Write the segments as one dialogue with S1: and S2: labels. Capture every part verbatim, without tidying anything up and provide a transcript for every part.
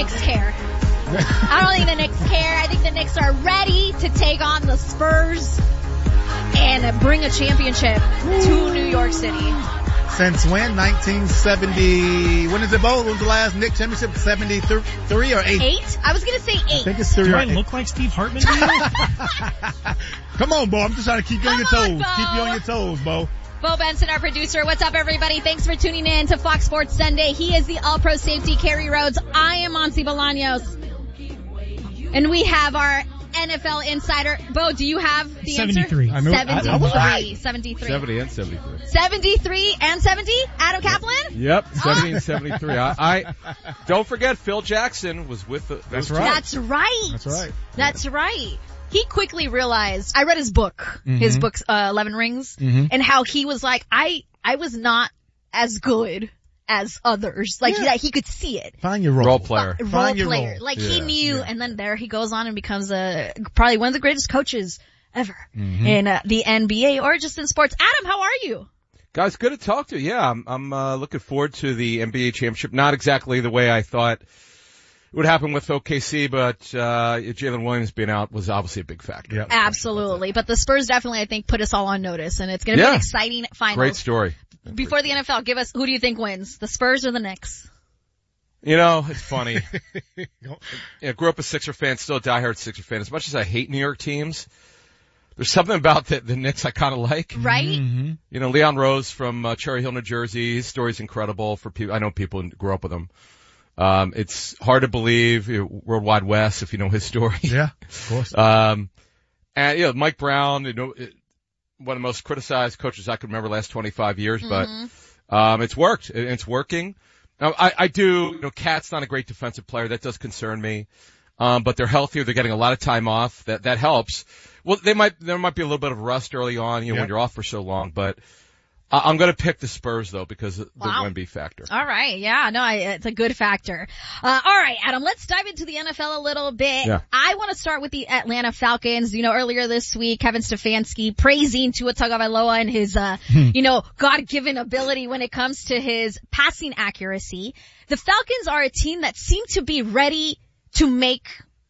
S1: Knicks care. I don't think the Knicks care. I think the Knicks are ready to take on the Spurs and bring a championship to New York City.
S2: Since when? nineteen seventy. When is it, Bo? When was the last Knicks championship? seventy-three or eight?
S1: Eight? I was going to say eight.
S2: I think it's three
S3: Do
S2: or
S3: I
S2: eight.
S3: look like Steve Hartman to you?
S2: Come on, Bo. I'm just trying to keep you on your
S1: Come on,
S2: toes.
S1: Bo.
S2: Keep you on your toes, Bo.
S1: Bo Benson, our producer. What's up, everybody? Thanks for tuning in to Fox Sports Sunday. He is the All-Pro safety, Kerry Rhodes. I am Monty Bolaños. And we have our N F L insider. Bo, do you have the
S3: seventy-three.
S1: answer?
S3: I
S1: seventy-three.
S2: I was right.
S1: seventy-three.
S4: seventy and seventy-three.
S1: seventy-three and seventy? Adam Kaplan?
S4: Yep, seventy and seventy-three. I, I don't forget Phil Jackson was with the.
S2: That's
S4: those
S2: right.
S4: two.
S1: That's right.
S2: That's right.
S1: That's right. He quickly realized, I read his book, mm-hmm. his book, uh, Eleven Rings,
S2: mm-hmm.
S1: and how he was like, I, I was not as good as others. Like,
S2: Yeah.
S1: that he could see it.
S2: Find your role.
S4: Role player.
S1: Role
S2: Find your
S1: player.
S2: role.
S1: Like, he
S4: Yeah,
S1: knew,
S2: yeah.
S1: and then there he goes on and becomes a, probably one of the greatest coaches ever
S2: Mm-hmm.
S1: in uh, the N B A or just in sports. Adam, how are you?
S4: Guys, good to talk to you. Yeah, I'm, I'm uh, looking forward to the N B A championship. Not exactly the way I thought it would happen with O K C, but uh Jalen Williams being out was obviously a big factor.
S2: Yep.
S1: Absolutely. But the Spurs definitely, I think, put us all on notice, and it's going to
S4: Yeah.
S1: be an exciting final.
S4: Great story.
S1: Before the N F L, give us, who do you think wins? The Spurs or the Knicks?
S4: You know, it's funny. Yeah, grew up a Sixer fan, still a diehard Sixer fan. As much as I hate New York teams, there's something about the, the Knicks I kind of like.
S1: Right?
S2: Mm-hmm.
S4: You know, Leon Rose from uh, Cherry Hill, New Jersey. His story's incredible for people. I know people who grew up with him. Um, it's hard to believe, you know, World Wide West, if you know his story.
S2: Yeah, of course.
S4: Um, and, you know, Mike Brown, you know, it, one of the most criticized coaches I could remember the last twenty-five years,
S1: Mm-hmm.
S4: but, um, it's worked. It, it's working. Now, I, I do, you know, Cat's not a great defensive player. That does concern me. Um, but they're healthier. They're getting a lot of time off. That, that helps. Well, they might, there might be a little bit of rust early on, you know,
S2: Yeah.
S4: when you're off for so long, but I, I'm going to pick the Spurs though because of the
S1: Wow.
S4: Wemby factor.
S1: All right. Yeah, no, I, it's a good factor. Uh, all right, Adam, let's dive into the N F L a little bit.
S4: Yeah.
S1: I want to start with the Atlanta Falcons. You know, earlier this week, Kevin Stefanski praising Tua Tagovailoa and his, uh, you know, God-given ability when it comes to his passing accuracy. The Falcons are a team that seem to be ready to make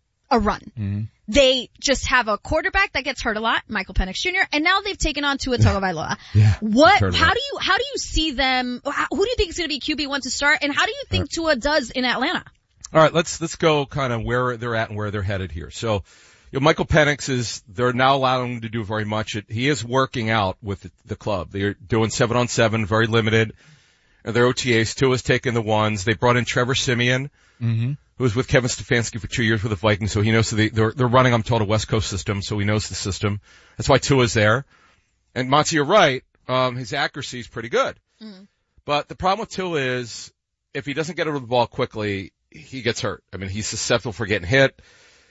S1: a run.
S2: Mm-hmm.
S1: They just have a quarterback that gets hurt a lot, Michael Penix Junior, and now they've taken on Tua Tagovailoa.
S2: Yeah.
S1: What,
S4: Heard of
S1: how
S4: that.
S1: do you, how do you see them, how, who do you think is going to be Q B one to start, and how do you think Tua does in Atlanta?
S4: All right, let's let's go kind of where they're at and where they're headed here. So, you know, Michael Penix is they're now allowing him to do very much. It, he is working out with the, the club. They're doing seven on seven, very limited. And their O T As, Tua's taking the ones. They brought in Trevor Siemian,
S2: Mm-hmm.
S4: who was with Kevin Stefanski for two years with the Vikings, so he knows. So they, they're they're running, I'm told, a West Coast system, so he knows the system. That's why Tua's there. And Monty, you're right. Um, his accuracy is pretty good.
S1: Mm.
S4: But the problem with Tua is if he doesn't get rid of the ball quickly, he gets hurt. I mean, he's susceptible for getting hit,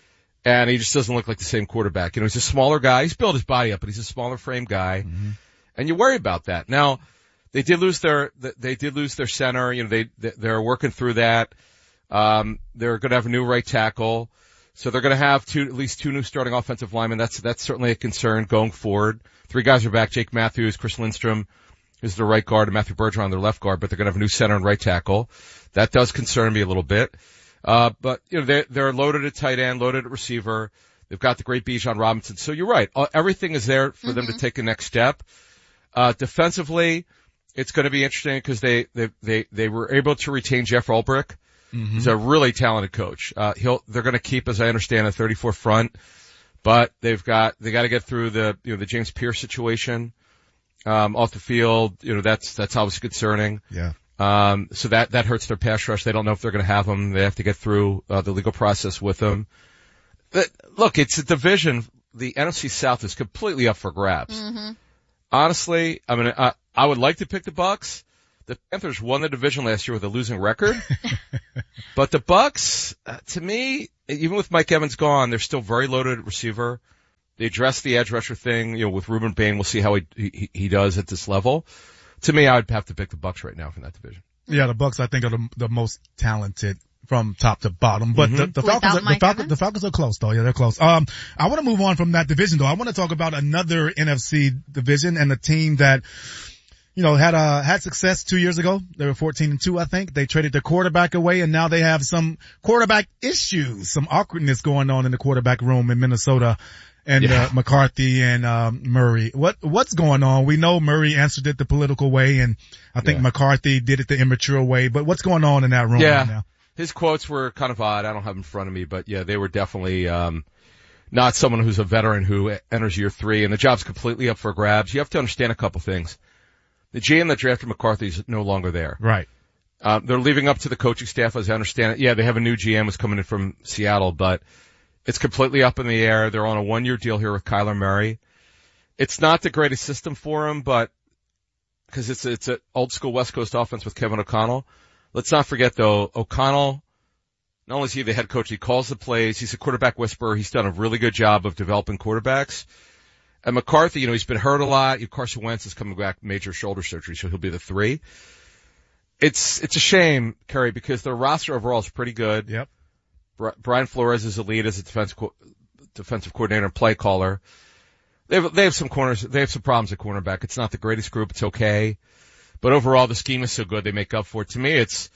S4: and he just doesn't look like the same quarterback. You know, he's a smaller guy. He's built his body up, but he's a smaller frame guy,
S2: Mm-hmm.
S4: and you worry about that. Now, they did lose their they did lose their center. You know, they they're working through that. Um, they're going to have a new right tackle, so they're going to have two at least two new starting offensive linemen. That's that's certainly a concern going forward. Three guys are back: Jake Matthews, Chris Lindstrom is their right guard, and Matthew Bergeron their left guard. But they're going to have a new center and right tackle. That does concern me a little bit. Uh, but you know, they're they're loaded at tight end, loaded at receiver. They've got the great Bijan Robinson. So you're right. Everything is there for mm-hmm. them to take the next step. Uh, defensively, it's going to be interesting because they, they, they, they were able to retain Jeff Ulbrich. Mm-hmm. He's a really talented coach. Uh, he'll, they're going to keep, as I understand, a thirty-four front, but they've got, they got to get through the, you know, the James Pierce situation, um, off the field. You know, that's, that's obviously concerning.
S2: Yeah.
S4: Um, so that, that hurts their pass rush. They don't know if they're going to have him. They have to get through, uh, the legal process with him. But look, it's a division. The N F C South is completely up for grabs.
S1: Mm-hmm.
S4: Honestly, I mean, I, I would like to pick the Bucks. The Panthers won the division last year with a losing record. But the Bucks, uh, to me, even with Mike Evans gone, they're still very loaded at receiver. They addressed the edge rusher thing, you know, with Ruben Bain. We'll see how he, he, he does at this level. To me, I would have to pick the Bucks right now from that division.
S2: Yeah, the Bucks, I think, are the, the most talented from top to bottom. But
S4: mm-hmm.
S2: the, the Falcons, are, the, Falcons, the Falcons are close, though. Yeah, they're close. Um, I want to move on from that division, though. I want to talk about another N F C division and a team that, you know, had, uh, had success two years ago. They were fourteen and two, I think. They traded their quarterback away and now they have some quarterback issues, some awkwardness going on in the quarterback room in Minnesota. And, yeah. uh, McCarthy and, um, Murray. What, what's going on? We know Murray answered it the political way and I think yeah. McCarthy did it the immature way, but what's going on in that room
S4: yeah.
S2: right now?
S4: His quotes were kind of odd. I don't have them in front of me, but yeah, they were definitely, um, not someone who's a veteran who enters year three and the job's completely up for grabs. You have to understand a couple things. The G M that drafted McCarthy is no longer there.
S2: Right.
S4: Um, they're leaving up to the coaching staff as I understand it. Yeah, they have a new G M who's coming in from Seattle, but it's completely up in the air. They're on a one-year deal here with Kyler Murray. It's not the greatest system for him, but because it's it's an old-school West Coast offense with Kevin O'Connell. Let's not forget, though, O'Connell, not only is he the head coach, he calls the plays. He's a quarterback whisperer. He's done a really good job of developing quarterbacks. And McCarthy, you know, he's been hurt a lot. Carson Wentz is coming back major shoulder surgery, so he'll be the three. It's it's a shame, Kerry, because their roster overall is pretty good.
S2: Yep.
S4: Brian Flores is the lead as a defense co- defensive coordinator and play caller. They have, they have some corners, they have some problems at cornerback. It's not the greatest group. It's okay. But overall, the scheme is so good, they make up for it. To me, it's,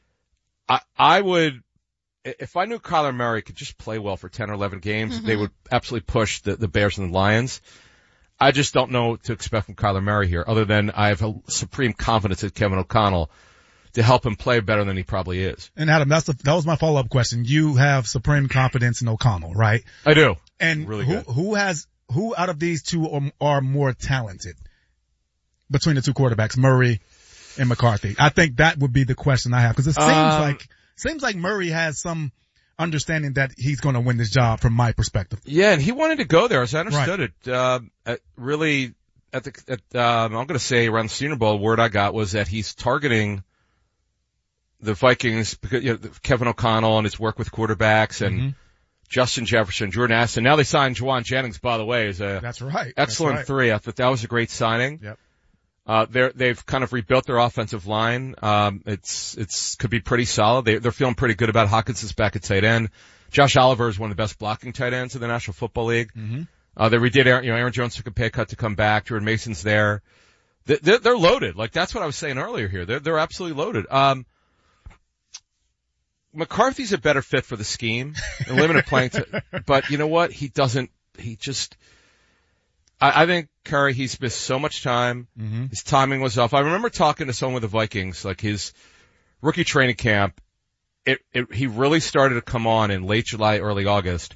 S4: I, I would, if I knew Kyler Murray could just play well for ten or eleven games, mm-hmm. they would absolutely push the, the Bears and the Lions. I just don't know what to expect from Kyler Murray here, other than I have a supreme confidence in Kevin O'Connell to help him play better than he probably is.
S2: And Adam, that's the, that was my follow-up question. You have supreme confidence in O'Connell, right?
S4: I do.
S2: And
S4: really
S2: who,
S4: good.
S2: who has, who out of these two are, are more talented between the two quarterbacks, Murray and McCarthy? I think that would be the question I have, because it seems um, like, seems like Murray has some understanding that he's going to win this job from my perspective.
S4: Yeah, and he wanted to go there, as I understood right. it. Uh, at really, at the, at, um, I'm going to say around the Senior Bowl, word I got was that he's targeting the Vikings, because, you know, Kevin O'Connell and his work with quarterbacks and mm-hmm. Justin Jefferson, Jordan Addison. Now they signed Juwan Jennings, by the way, as a
S2: That's right.
S4: excellent
S2: That's right.
S4: three. I thought that was a great signing.
S2: Yep.
S4: Uh, they're, they've kind of rebuilt their offensive line. Um, it's, it's, could be pretty solid. They, they're feeling pretty good about Hawkinson's back at tight end. Josh Oliver is one of the best blocking tight ends in the National Football League.
S2: Mm-hmm.
S4: Uh, they redid Aaron, you know, Aaron Jones took a pay cut to come back. Jordan Mason's there. They're, they're loaded. Like, that's what I was saying earlier here. They're, they're absolutely loaded. Um, McCarthy's a better fit for the scheme and limited playing time, but you know what? He doesn't, he just, I, I think, Curry, he's missed so much time.
S2: Mm-hmm.
S4: His timing was off. I remember talking to someone with the Vikings, like his rookie training camp. It, it, he really started to come on in late July, early August.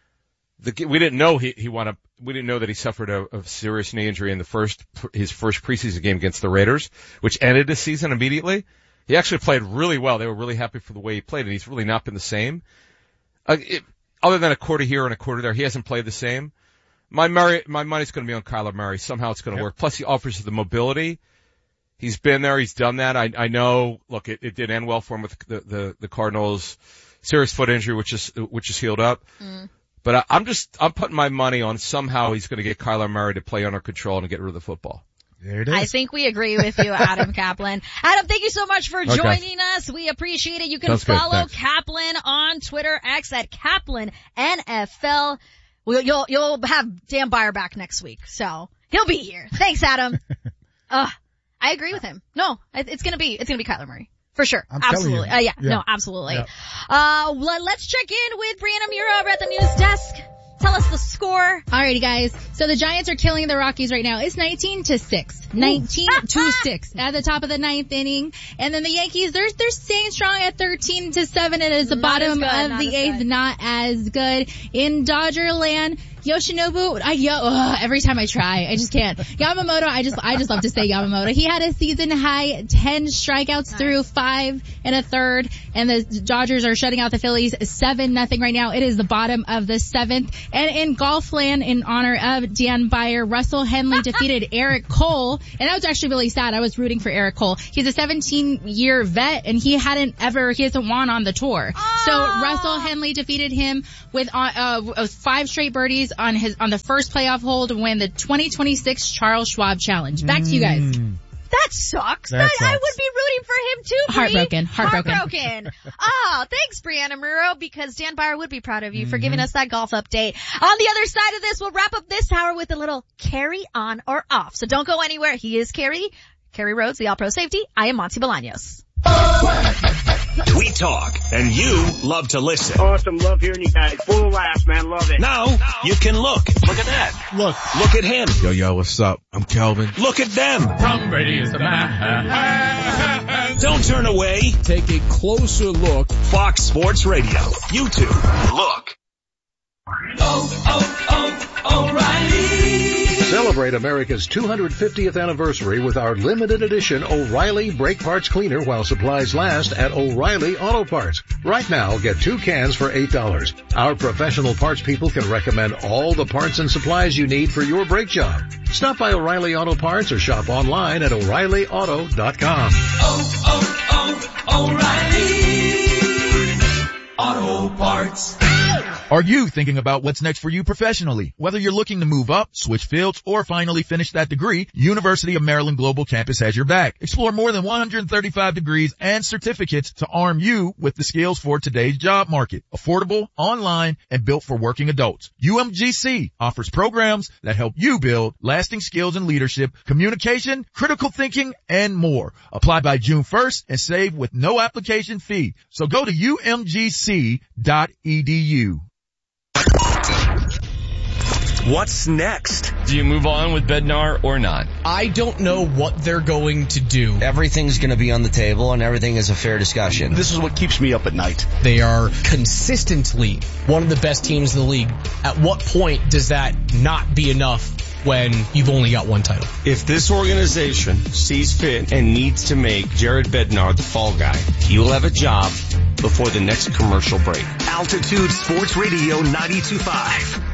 S4: The, we didn't know he, he wound up, we didn't know that he suffered a, a serious knee injury in the first, his first preseason game against the Raiders, which ended the season immediately. He actually played really well. They were really happy for the way he played, and he's really not been the same. Uh, it, other than a quarter here and a quarter there, he hasn't played the same. My Murray, my money's going to be on Kyler Murray. Somehow it's going to yep. work. Plus, he offers the mobility. He's been there. He's done that. I, I know. Look, it, it did end well for him with the, the, the Cardinals' serious foot injury, which is which is healed up.
S1: Mm.
S4: But I, I'm just I'm putting my money on somehow he's going to get Kyler Murray to play under control and get rid of the football.
S2: There it is.
S1: I think we agree with you, Adam Kaplan. Adam, thank you so much for
S4: okay.
S1: joining us. We appreciate it. You can
S4: Sounds
S1: follow Kaplan on Twitter, X at Kaplan N F L. We'll, you'll, you'll have Dan Beyer back next week, so he'll be here. Thanks, Adam. uh, I agree with him. No, it's gonna be, it's gonna be Kyler Murray. For sure.
S2: I'm
S1: absolutely. Uh, yeah,
S2: yeah,
S1: no, absolutely.
S2: Yeah.
S1: Uh, let, let's check in with Brianna Mura over at the news desk. Tell us the score.
S5: Alrighty, guys. So the Giants are killing the Rockies right now. It's nineteen to six. nineteen to six at the top of the ninth inning. And then the Yankees, they're, they're staying strong at thirteen to seven. It is the
S1: Not
S5: bottom
S1: good,
S5: of the eighth,
S1: good.
S5: not as good. In Dodger land, Yoshinobu, I, yo, ugh, every time I try, I just can't. Yamamoto, I just, I just love to say Yamamoto. He had a season high ten strikeouts nice. through five and a third, and the Dodgers are shutting out the Phillies seven nothing right now. It is the bottom of the seventh. And in Golfland, in honor of Dan Beyer, Russell Henley defeated Eric Cole, and that was actually really sad. I was rooting for Eric Cole. He's a seventeen year vet, and he hadn't ever, he hasn't won on the tour.
S1: Oh.
S5: So Russell Henley defeated him with, uh, uh, five straight birdies on his, on the first playoff hole to win the twenty twenty-six Charles Schwab Challenge. Back to you guys.
S2: Mm.
S1: That sucks.
S2: That
S1: That,
S2: sucks.
S1: I would be rooting for him too, Bree.
S5: Heartbroken. Heartbroken.
S1: Heartbroken. Oh, thanks, Brianna Muro, because Dan Beyer would be proud of you mm-hmm. for giving us that golf update. On the other side of this, we'll wrap up this hour with a little carry on or off. So don't go anywhere. He is Carrie. Carrie Rhodes, the All-Pro Safety. I am Monty Bolaños.
S6: We talk, and you love to listen.
S7: Awesome. Love hearing you guys. Full of laughs, man. Love it.
S6: Now, you can look. Look at that. Look. Look at him.
S4: Yo, yo, what's up? I'm Kelvin.
S6: Look at them.
S3: Tom Brady is the man.
S6: Don't turn away.
S8: Take a closer look.
S6: Fox Sports Radio. YouTube. Look.
S9: Oh, oh, oh, O'Reilly.
S10: Celebrate America's two hundred fiftieth anniversary with our limited edition O'Reilly Brake Parts Cleaner while supplies last at O'Reilly Auto Parts. Right now, get two cans for eight dollars. Our professional parts people can recommend all the parts and supplies you need for your brake job. Stop by O'Reilly Auto Parts or shop online at O'Reilly Auto dot com.
S9: Oh, oh, oh, O'Reilly Auto Parts.
S11: Are you thinking about what's next for you professionally? Whether you're looking to move up, switch fields, or finally finish that degree, University of Maryland Global Campus has your back. Explore more than one hundred thirty-five degrees and certificates to arm you with the skills for today's job market. Affordable, online, and built for working adults. U M G C offers programs that help you build lasting skills in leadership, communication, critical thinking, and more. Apply by June first and save with no application fee. So go to U M G C dot E D U.
S6: What's next?
S12: Do you move on with Bednar or not?
S13: I don't know what they're going to do.
S14: Everything's going to be on the table and everything is a fair discussion.
S15: This is what keeps me up at night.
S13: They are consistently one of the best teams in the league. At what point does that not be enough when you've only got one title?
S16: If this organization sees fit and needs to make Jared Bednar the fall guy, he will have a job before the next commercial break.
S6: Altitude Sports Radio ninety-two point five.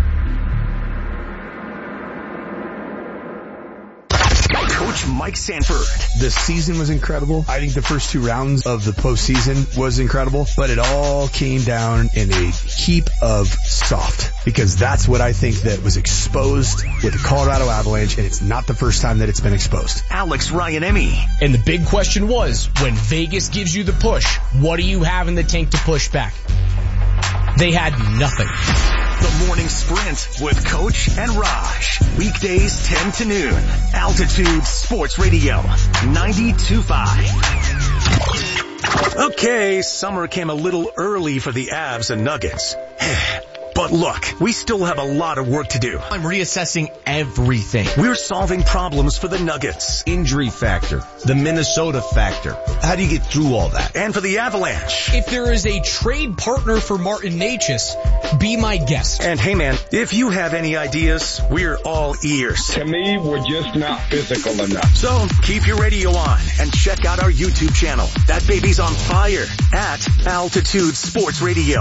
S6: Coach Mike Sanford.
S17: The season was incredible. I think the first two rounds of the postseason was incredible, but it all came down in a heap of soft, because that's what I think that was exposed with the Colorado Avalanche, and it's not the first time that it's been exposed.
S6: Alex Ryan-Emmy.
S13: And the big question was, when Vegas gives you the push, what do you have in the tank to push back? They had nothing.
S6: The Morning Sprint with Coach and Raj. Weekdays ten to noon. Altitude Sports Radio ninety-two point five. Okay, summer came a little early for the Avs and Nuggets. But look, we still have a lot of work to do.
S13: I'm reassessing everything.
S6: We're solving problems for the Nuggets.
S16: Injury factor, the Minnesota factor. How do you get through all that?
S6: And for the Avalanche.
S13: If there is a trade partner for Martin Necas, be my guest.
S6: And hey man, if you have any ideas, we're all ears.
S18: To me, we're just not physical enough.
S6: So keep your radio on and check out our YouTube channel. That baby's on fire at Altitude Sports Radio.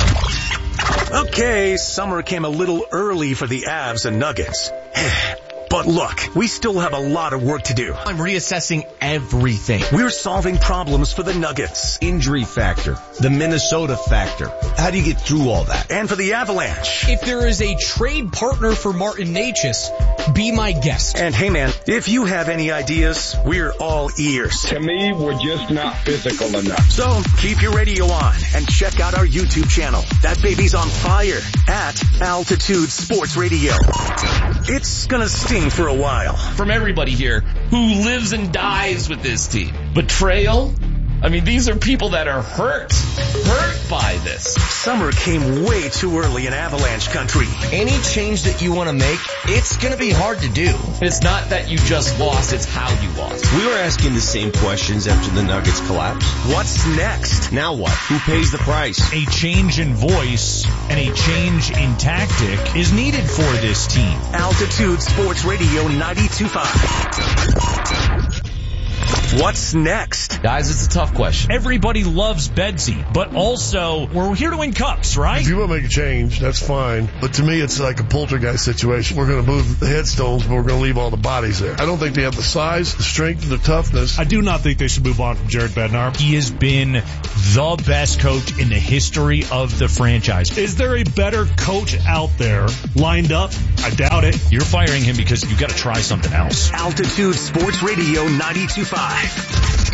S6: Okay, summer came a little early for the Avs and Nuggets. But look, we still have a lot of work to do.
S13: I'm reassessing everything.
S6: We're solving problems for the Nuggets.
S16: Injury factor, the Minnesota factor. How do you get through all that?
S6: And for the Avalanche.
S13: If there is a trade partner for Martin Necas, be my guest.
S6: And hey man, if you have any ideas, we're all ears.
S18: To me, we're just not physical enough.
S6: So keep your radio on and check out our YouTube channel. That baby's on fire at Altitude Sports Radio. It's gonna sting for a while.
S12: From everybody here who lives and dies with this team. Betrayal? I mean, these are people that are hurt, hurt by this.
S6: Summer came way too early in Avalanche country.
S14: Any change that you want to make, it's going to be hard to do.
S12: It's not that you just lost, it's how you lost.
S16: We were asking the same questions after the Nuggets collapsed.
S6: What's next?
S16: Now what? Who pays the price?
S3: A change in voice and a change in tactic is needed for this team.
S6: Altitude Sports Radio ninety-two point five. What's next?
S12: Guys, it's a tough question.
S3: Everybody loves Bedsy, but also we're here to win cups, right?
S19: If you want to make a change, that's fine. But to me, it's like a poltergeist situation. We're going to move the headstones, but we're going to leave all the bodies there. I don't think they have the size, the strength, and the toughness.
S3: I do not think they should move on from Jared Bednar. He has been the best coach in the history of the franchise. Is there a better coach out there lined up? I doubt it. You're firing him because you got to try something else.
S6: Altitude Sports Radio ninety-two point five.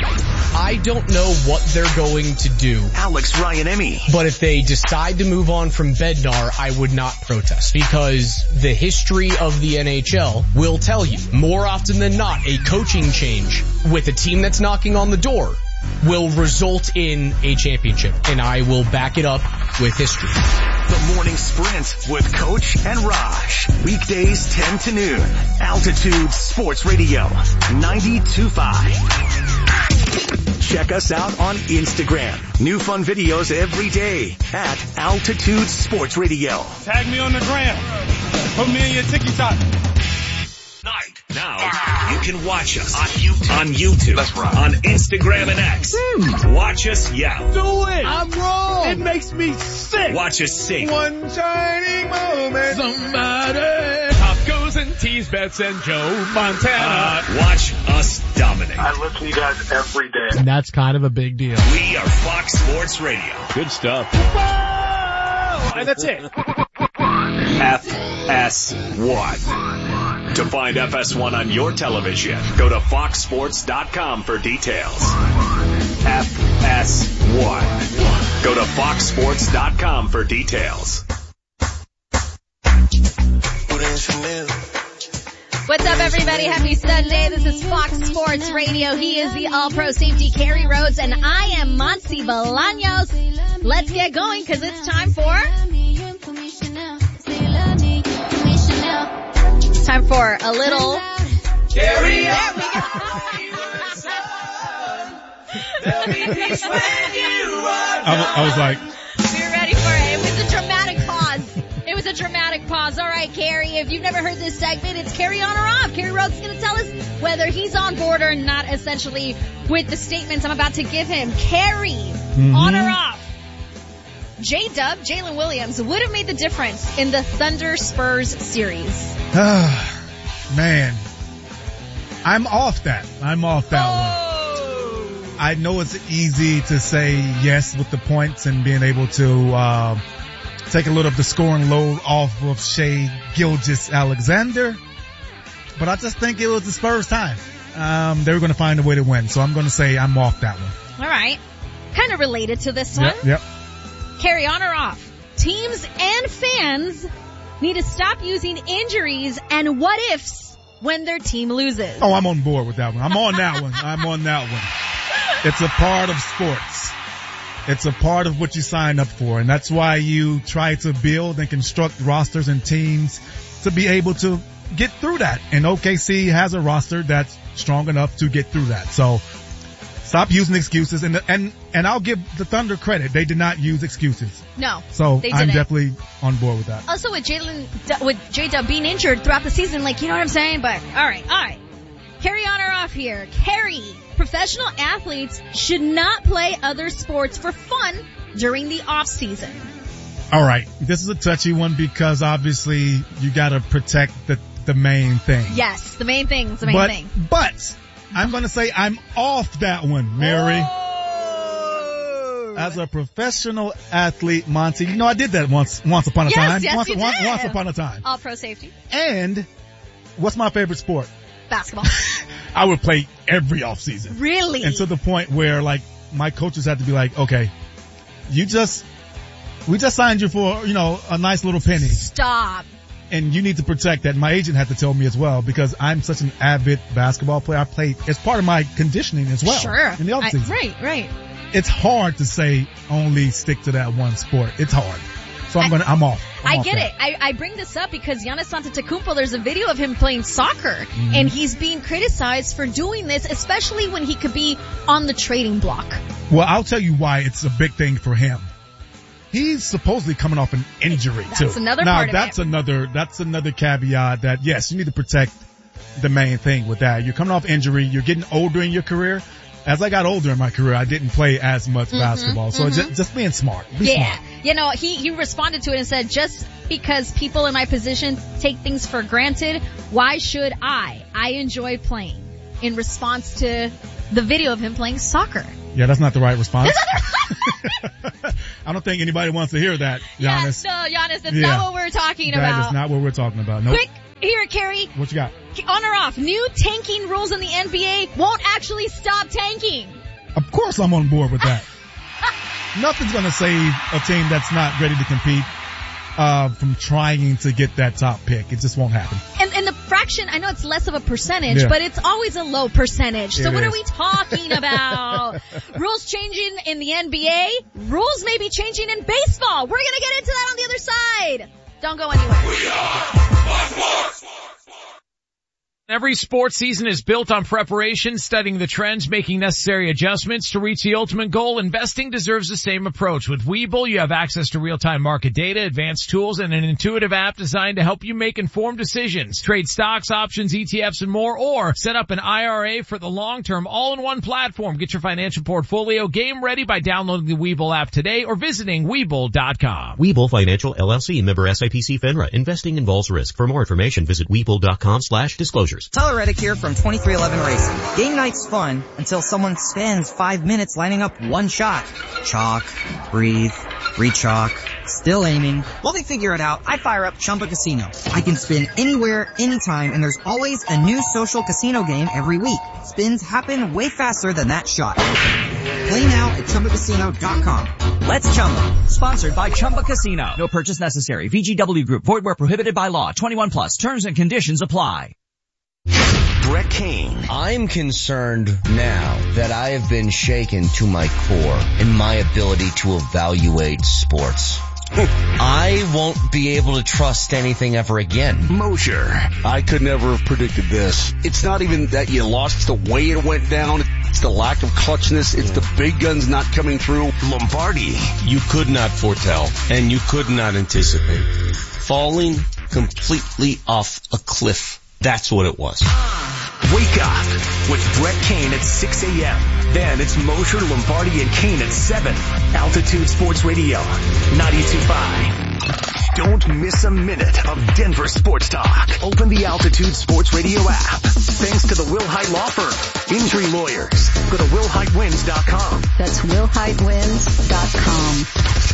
S13: I don't know what they're going to do.
S6: Alex Ryan Emmy.
S13: But if they decide to move on from Bednar, I would not protest because the history of the N H L will tell you more often than not a coaching change with a team that's knocking on the door will result in a championship, and I will back it up with history.
S6: The Morning Sprint with Coach and Raj. Weekdays ten to noon. Altitude Sports Radio. ninety-two point five. Check us out on Instagram. New fun videos every day at Altitude Sports Radio.
S15: Tag me on the gram. Put me in your TikTok.
S20: Now, you can watch us on YouTube, on, YouTube, That's right. on Instagram and X. Mm. Watch us yell.
S15: Do it! I'm wrong! It makes me sick!
S20: Watch us sing.
S15: One shining moment. Somebody. Top goes and tease bets and Joe Montana.
S20: Uh, watch us dominate.
S21: I listen to you guys every day.
S22: And that's kind of a big deal.
S20: We are Fox Sports Radio.
S15: Good stuff.
S21: Whoa!
S15: And that's it.
S20: F S one. To find F S one on your television, go to fox sports dot com for details. F S one. Go to fox sports dot com for details.
S1: What's up, everybody? Happy Sunday. This is Fox Sports Radio. He is the All-Pro Safety Kerry Rhodes, and I am Monty Bolaños. Let's get going, because it's time for... It's time for a little...
S9: Carry on.
S2: I, I was like...
S1: We're ready for it. It was a dramatic pause. It was a dramatic pause. All right, Carrie, if you've never heard this segment, it's Carry On or Off. Kerry Rhodes is going to tell us whether he's on board or not, essentially, with the statements I'm about to give him. Carrie, mm-hmm. on or off? J-Dub, Jalen Williams, would have made the difference in the Thunder Spurs series.
S2: Man, I'm off that. I'm off that oh. one. I know it's easy to say yes with the points and being able to uh, take a little of the scoring load off of Shai Gilgeous-Alexander, but I just think it was the Spurs' time. Um, they were going to find a way to win, so I'm going to say I'm off that one.
S1: All right. Kind of related to this one.
S2: Yep, yep.
S1: Carry on or off? Teams and fans need to stop using injuries and what ifs when their team loses.
S2: Oh, I'm on board with that one. I'm on that one. I'm on that one. It's a part of sports. It's a part of what you sign up for, and that's why you try to build and construct rosters and teams to be able to get through that. And O K C has a roster that's strong enough to get through that. So stop using excuses, and and and I'll give the Thunder credit. They did not use excuses.
S1: No.
S2: So
S1: they
S2: I'm
S1: didn't.
S2: definitely on board with that.
S1: Also with Jalen, with J-Dub being injured throughout the season, like, you know what I'm saying? But, alright, alright. Carry on or off here. Carry. Professional athletes should not play other sports for fun during the off season.
S2: Alright. This is a touchy one because obviously you gotta protect the, the main thing.
S1: Yes, the main thing is the main
S2: but,
S1: thing.
S2: But, I'm gonna say I'm off that one, Mary. Oh. As a professional athlete, Monty, you know I did that once, once upon a
S1: yes,
S2: time.
S1: Yes,
S2: once,
S1: you
S2: once,
S1: did.
S2: once upon a time.
S1: All pro safety.
S2: And, what's my favorite sport?
S1: Basketball.
S2: I would play every off season.
S1: Really?
S2: And to the point where, like, my coaches had to be like, okay, you just, we just signed you for, you know, a nice little penny.
S1: Stop.
S2: And you need to protect that. My agent had to tell me as well because I'm such an avid basketball player. I play, it's part of my conditioning as well.
S1: Sure.
S2: In the off season.
S1: Right, right.
S2: It's hard to say only stick to that one sport. It's hard. So I'm
S1: I,
S2: gonna, I'm off. I'm
S1: I
S2: off
S1: get
S2: that.
S1: it. I, I bring this up because Giannis Antetokounmpo, there's a video of him playing soccer, mm-hmm. and he's being criticized for doing this, especially when he could be on the trading block.
S2: Well, I'll tell you why it's a big thing for him. He's supposedly coming off an injury
S1: that's
S2: too.
S1: That's another
S2: now,
S1: part of
S2: that's
S1: it.
S2: another, that's another caveat that yes, you need to protect the main thing with that. You're coming off injury. You're getting older in your career. As I got older in my career, I didn't play as much mm-hmm, basketball. So mm-hmm. just, just being smart. Be
S1: yeah.
S2: smart.
S1: You know, he, he responded to it and said, just because people in my position take things for granted, why should I? I enjoy playing. In response to the video of him playing soccer.
S2: Yeah, that's not the right response. I don't think anybody wants to hear that, Giannis.
S1: Yes, no, Giannis, that's
S2: yeah.
S1: not what we're talking
S2: that
S1: about.
S2: That is not what we're talking about. Nope.
S1: Quick, here, Kerry.
S2: What you got?
S1: On or off, new tanking rules in the N B A won't actually stop tanking.
S2: Of course I'm on board with that. Nothing's going to save a team that's not ready to compete uh from trying to get that top pick. It just won't happen.
S1: And, and the fraction, I know it's less of a percentage,
S2: Yeah.
S1: but it's always a low percentage. So
S2: It
S1: what
S2: is.
S1: are we talking about? Rules changing in the N B A? Rules may be changing in baseball. We're going to get into that on the other side. Don't go anywhere.
S9: We are Sports.
S5: Every sports season is built on preparation, studying the trends, making necessary adjustments to reach the ultimate goal. Investing deserves the same approach. With Webull, you have access to real-time market data, advanced tools, and an intuitive app designed to help you make informed decisions. Trade stocks, options, E T Fs, and more, or set up an I R A for the long term, all in one platform. Get your financial portfolio game ready by downloading the Webull app today or visiting Webull dot com.
S22: Webull Financial L L C, member S I P C FINRA. Investing involves risk. For more information, visit Webull dot com slash disclosures.
S23: Tyler Reddick here from twenty-three eleven Racing. Game night's fun until someone spends five minutes lining up one shot. Chalk, breathe, re-chalk, still aiming. While they figure it out, I fire up Chumba Casino. I can spin anywhere, anytime, and there's always a new social casino game every week. Spins happen way faster than that shot. Play now at Chumba Casino dot com. Let's Chumba.
S24: Sponsored by Chumba Casino. No purchase necessary. V G W Group. Void where prohibited by law. twenty-one plus. Terms and conditions apply.
S6: Brett Kane.
S14: I'm concerned now that I have been shaken to my core in my ability to evaluate sports. I won't be able to trust anything ever again.
S6: Mosher.
S25: I could never have predicted this. It's not even that you lost, it's the way it went down. It's the lack of clutchness. It's the big guns not coming through.
S6: Lombardi.
S16: You could not foretell, and you could not anticipate. Falling completely off a cliff. That's what it was.
S6: Wake up with Brett Kane at six a.m. Then it's Mosher, Lombardi, and Kane at seven. Altitude Sports Radio, ninety-two point five. Don't miss a minute of Denver sports talk. Open the Altitude Sports Radio app. Thanks to the Will Hite Law Firm. Injury lawyers. Go to will hite wins dot com.
S26: That's will hite wins dot com.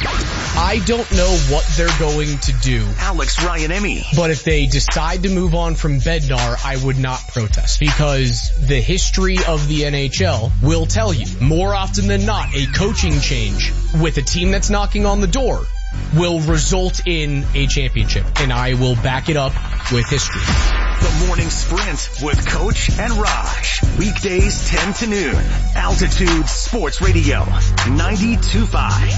S13: I don't know what they're going to do.
S6: Alex Ryan-Emmy.
S13: But if they decide to move on from Bednar, I would not protest because the history of the N H L will tell you more often than not a coaching change with a team that's knocking on the door will result in a championship, and I will back it up with history.
S6: The Morning Sprint with Coach and Raj. Weekdays ten to noon. Altitude Sports Radio, ninety-two point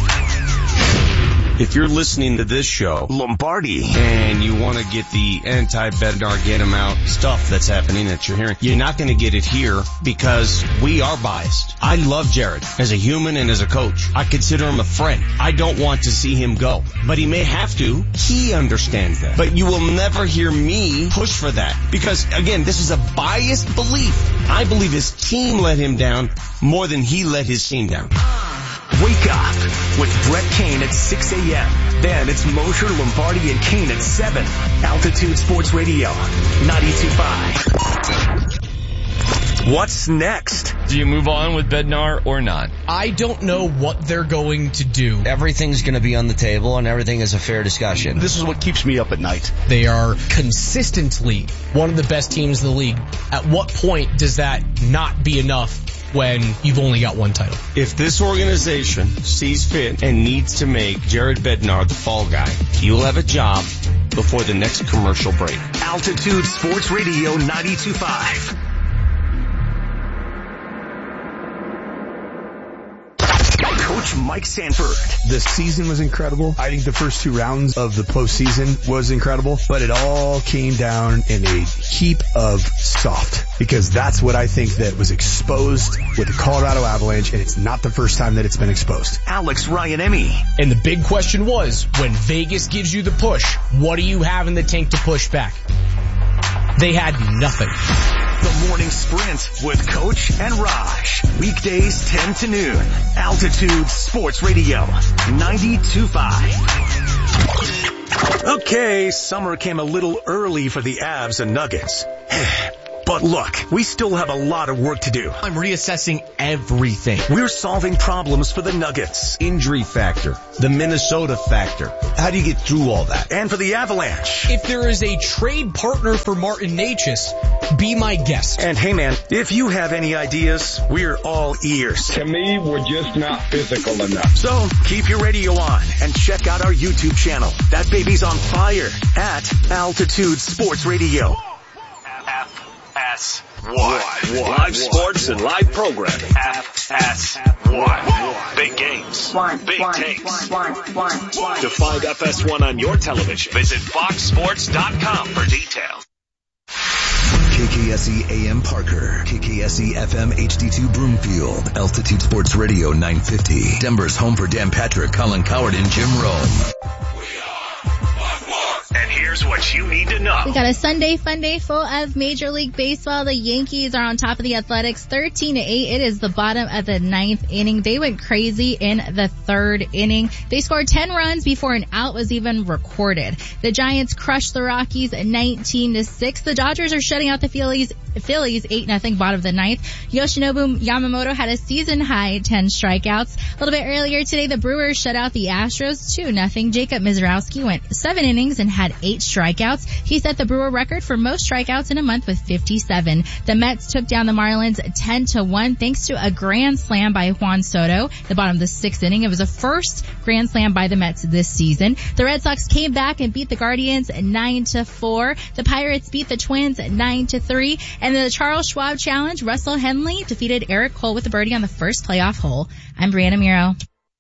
S6: five.
S16: If you're listening to this show,
S6: Lombardi,
S16: and you want to get the anti-Bednar, get him out stuff that's happening that you're hearing, you're not going to get it here because we are biased. I love Jared as a human and as a coach. I consider him a friend. I don't want to see him go, but he may have to. He understands that. But you will never hear me push for that because, again, this is a biased belief. I believe his team let him down more than he let his team down.
S6: Wake up with Brett Kane at six a.m. Then it's Mosher, Lombardi, and Kane at seven. Altitude Sports Radio, ninety-two point five. What's next?
S12: Do you move on with Bednar or not?
S13: I don't know what they're going to do.
S14: Everything's going to be on the table and everything is a fair discussion.
S25: This is what keeps me up at night.
S13: They are consistently one of the best teams in the league. At what point does that not be enough when you've only got one title?
S16: If this organization sees fit and needs to make Jared Bednar the fall guy, he will have a job before the next commercial break.
S6: Altitude Sports Radio, ninety-two point five. Coach Mike Sanford.
S17: The season was incredible. I think the first two rounds of the postseason was incredible, but it all came down in a heap of soft because that's what I think that was exposed with the Colorado Avalanche, and it's not the first time that it's been exposed.
S6: Alex Ryan-Emmy.
S13: And the big question was, when Vegas gives you the push, what do you have in the tank to push back? They had nothing.
S6: The Morning Sprint with Coach and Raj. Weekdays ten to noon. Altitude Sports Radio, ninety-two point five. Okay, summer came a little early for the Avs and Nuggets. But look, we still have a lot of work to do.
S4: I'm reassessing everything.
S6: We're solving problems for the Nuggets.
S16: Injury factor, the Minnesota factor. How do you get through all that?
S6: And for the Avalanche.
S13: If there is a trade partner for Martin Necas, be my guest.
S6: And hey man, if you have any ideas, we're all ears.
S7: To me, we're just not physical enough.
S6: So keep your radio on and check out our YouTube channel. That baby's on fire at Altitude Sports Radio.
S20: F S one. Live sports and live programming. F S one. Big games. Big takes. To find F S one on your television, visit fox sports dot com for details.
S8: K K S E A M Parker, K K S E F M H D two Broomfield, Altitude Sports Radio nine fifty, Denver's home for Dan Patrick, Colin Coward, and Jim Rome.
S20: And here's what you need to know.
S10: We got a Sunday fun day full of Major League Baseball. The Yankees are on top of the Athletics thirteen to eight. It is the bottom of the ninth inning. They went crazy in the third inning. They scored ten runs before an out was even recorded. The Giants crushed the Rockies nineteen to six. The Dodgers are shutting out the Phillies Phillies eight nothing bottom of the ninth. Yoshinobu Yamamoto had a season high ten strikeouts. A little bit earlier today, the Brewers shut out the Astros two nothing. Jacob Mizrowski went seven innings and had eight strikeouts. He set the Brewer record for most strikeouts in a month with fifty-seven. The Mets took down the Marlins ten to one thanks to a grand slam by Juan Soto. The bottom of the sixth inning. It was the first grand slam by the Mets this season. The Red Sox came back and beat the Guardians nine to four. The Pirates beat the Twins nine to three. And the Charles Schwab Challenge, Russell Henley defeated Eric Cole with a birdie on the first playoff hole. I'm Brianna Muro.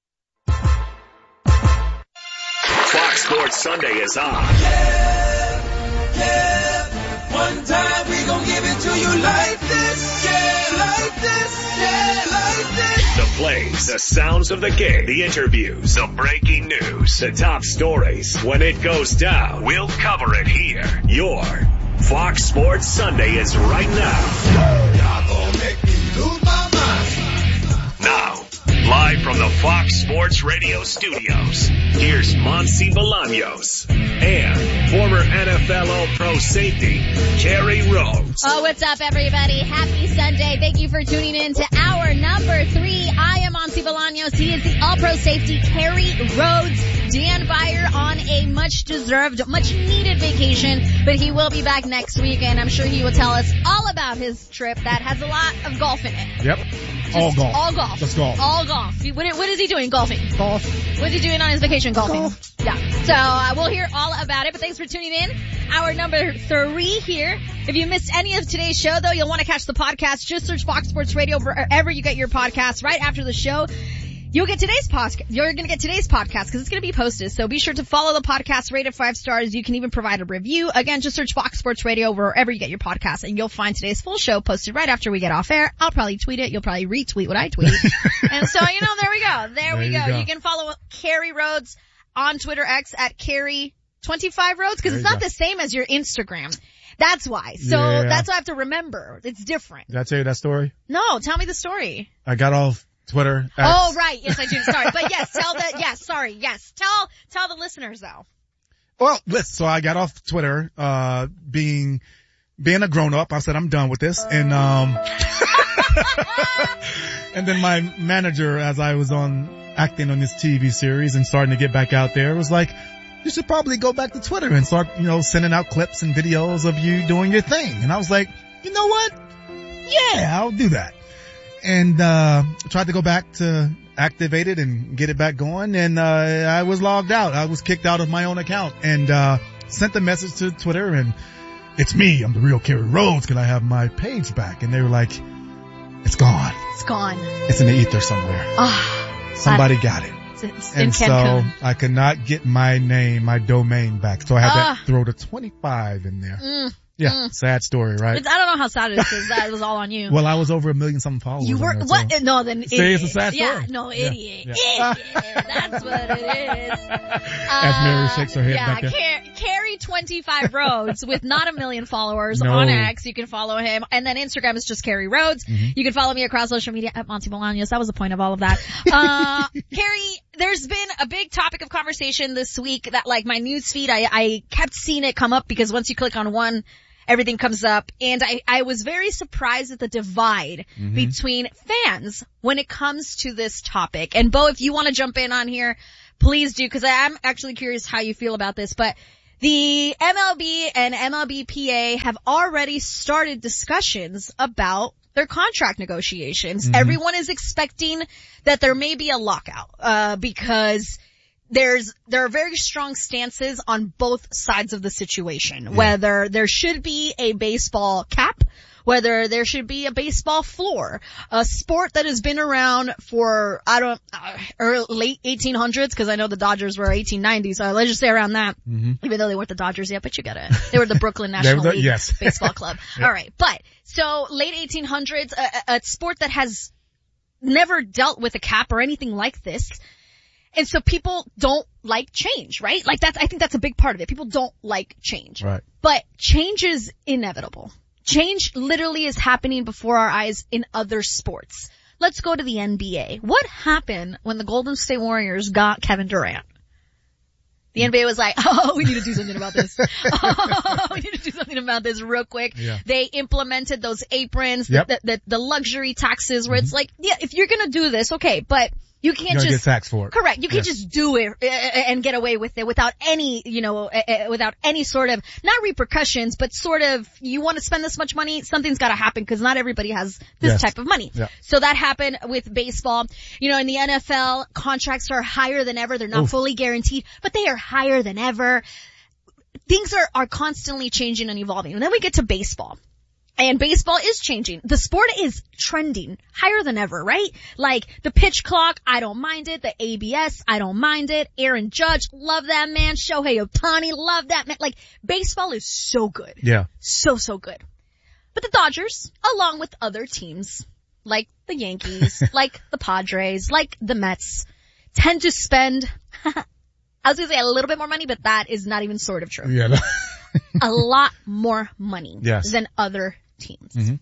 S20: Fox Sports Sunday is on.
S9: Yeah, yeah. One time we gon' give it to you like this. Yeah, like this. Yeah, like this.
S20: The plays, the sounds of the game, the interviews, the breaking news, the top stories. When it goes down, we'll cover it here. Your Fox Sports Sunday is right now.
S9: Y'all gon' make me lose my mind.
S20: Now, live from the Fox Sports Radio studios, here's Monty Bolaños and former N F L All-Pro safety, Kerry Rhodes.
S1: Oh, what's up, everybody? Happy Sunday. Thank you for tuning in to hour number three. I am Monty Bolaños. He is the All-Pro safety, Kerry Rhodes. Dan Beyer on a much-deserved, much-needed vacation, but he will be back next week, and I'm sure he will tell us all about his trip that has a lot of golf in it.
S2: Yep.
S1: Just
S2: all golf.
S1: All golf.
S2: Just golf.
S1: All golf. What, what is he doing? Golfing.
S2: Golf.
S1: What is he doing on his vacation? Golfing.
S2: Golf.
S1: Yeah. So uh, we'll hear all about it, but thanks for tuning in. Our number three here. If you missed any of today's show, though, you'll want to catch the podcast. Just search Fox Sports Radio wherever you get your podcasts. Right after the show, you'll get today's podcast. You're going to get today's podcast because it's going to be posted. So be sure to follow the podcast, rate it five stars. You can even provide a review. Again, just search Fox Sports Radio wherever you get your podcast, and you'll find today's full show posted right after we get off air. I'll probably tweet it. You'll probably retweet what I tweet. And so, you know, there we go. There, there we go. You, go. You can follow Kerry Rhodes on Twitter X at Kerry twenty-five Rhodes because it's not go. the same as your Instagram. That's why. So
S2: yeah.
S1: that's what I have to remember. It's different.
S2: Did I tell you that story?
S1: No, tell me the story.
S2: I got off Twitter. X.
S1: Oh, right. Yes, I do. Sorry. But yes, tell the, yes, sorry. Yes. Tell, tell the listeners though.
S2: Well, listen, so I got off Twitter, uh, being, being a grown up. I said, I'm done with this. And, um, and then my manager, as I was on acting on this T V series and starting to get back out there, was like, you should probably go back to Twitter and start, you know, sending out clips and videos of you doing your thing. And I was like, you know what? Yeah, I'll do that. And, uh, tried to go back to activate it and get it back going. And, uh, I was logged out. I was kicked out of my own account and, uh, sent a message to Twitter and it's me. I'm the real Kerry Rhodes. Can I have my page back? And they were like, it's gone.
S1: It's gone.
S2: It's in the ether somewhere.
S1: Ah,
S2: Somebody got it.
S1: It's
S2: and so I could not get my name, my domain back. So I had
S1: ah.
S2: to throw the twenty-five in there.
S1: Mm.
S2: Yeah,
S1: mm.
S2: sad story, right?
S1: It's, I don't know how sad it is because that was all on you.
S2: Well, I was over a million something followers.
S1: You were,
S2: there,
S1: what?
S2: So.
S1: No, then
S2: See,
S1: idiot.
S2: it's a sad story.
S1: Yeah, no, idiot.
S2: Yeah. Yeah.
S1: Idiot. That's what it is.
S2: As Mary shakes her head
S1: yeah,
S2: back there.
S1: Car- Kerry twenty-five Rhodes with not a million followers
S2: no.
S1: on X. You can follow him. And then Instagram is just Kerry Rhodes. Mm-hmm. You can follow me across social media at Monty Bolaños. That was the point of all of that. Uh, Kerry, there's been a big topic of conversation this week that like my news feed, I, I kept seeing it come up because once you click on one everything comes up. And I, I was very surprised at the divide mm-hmm. between fans when it comes to this topic. And Bo, if you want to jump in on here, please do, because I'm actually curious how you feel about this. But the M L B and M L B P A have already started discussions about their contract negotiations. Mm-hmm. Everyone is expecting that there may be a lockout, uh, because there's, there are very strong stances on both sides of the situation. Yeah. Whether there should be a baseball cap, whether there should be a baseball floor, a sport that has been around for, I don't, uh, early, late eighteen hundreds, cause I know the Dodgers were eighteen nineties, so let's just say around that, mm-hmm. even though they weren't the Dodgers yet, but you get it. They were the Brooklyn National the, League yes. Baseball Club. Yeah. Alright, but, so late eighteen hundreds, a, a sport that has never dealt with a cap or anything like this. And so people don't like change, right? Like that's, I think that's a big part of it. People don't like change.
S2: Right.
S1: But change is inevitable. Change literally is happening before our eyes in other sports. Let's go to the N B A. What happened when the Golden State Warriors got Kevin Durant? The N B A was like, oh, we need to do something about this. Oh, we need to do something about this real quick. Yeah. They implemented those aprons, yep. the, the, the luxury taxes where mm-hmm. it's like, yeah, if you're gonna do this, okay, but you can't
S2: you
S1: just
S2: get taxed for it.
S1: Correct. You can't yes. just do it uh, and get away with it without any, you know, uh, without any sort of not repercussions, but sort of you want to spend this much money, something's got to happen because not everybody has this
S2: yes.
S1: type of money.
S2: Yeah.
S1: So that happened with baseball. You know, in the N F L, contracts are higher than ever. They're not Oof. fully guaranteed, but they are higher than ever. Things are are constantly changing and evolving. And then we get to baseball. And baseball is changing. The sport is trending higher than ever, right? Like the pitch clock, I don't mind it. The A B S, I don't mind it. Aaron Judge, love that man. Shohei Ohtani, love that man. Like baseball is so good.
S2: Yeah.
S1: So, so good. But the Dodgers, along with other teams, like the Yankees, like the Padres, like the Mets, tend to spend, I was gonna say a little bit more money, but that is not even sort of true.
S2: Yeah. No.
S1: A lot more money
S2: yes.
S1: than other teams.
S2: Mm-hmm.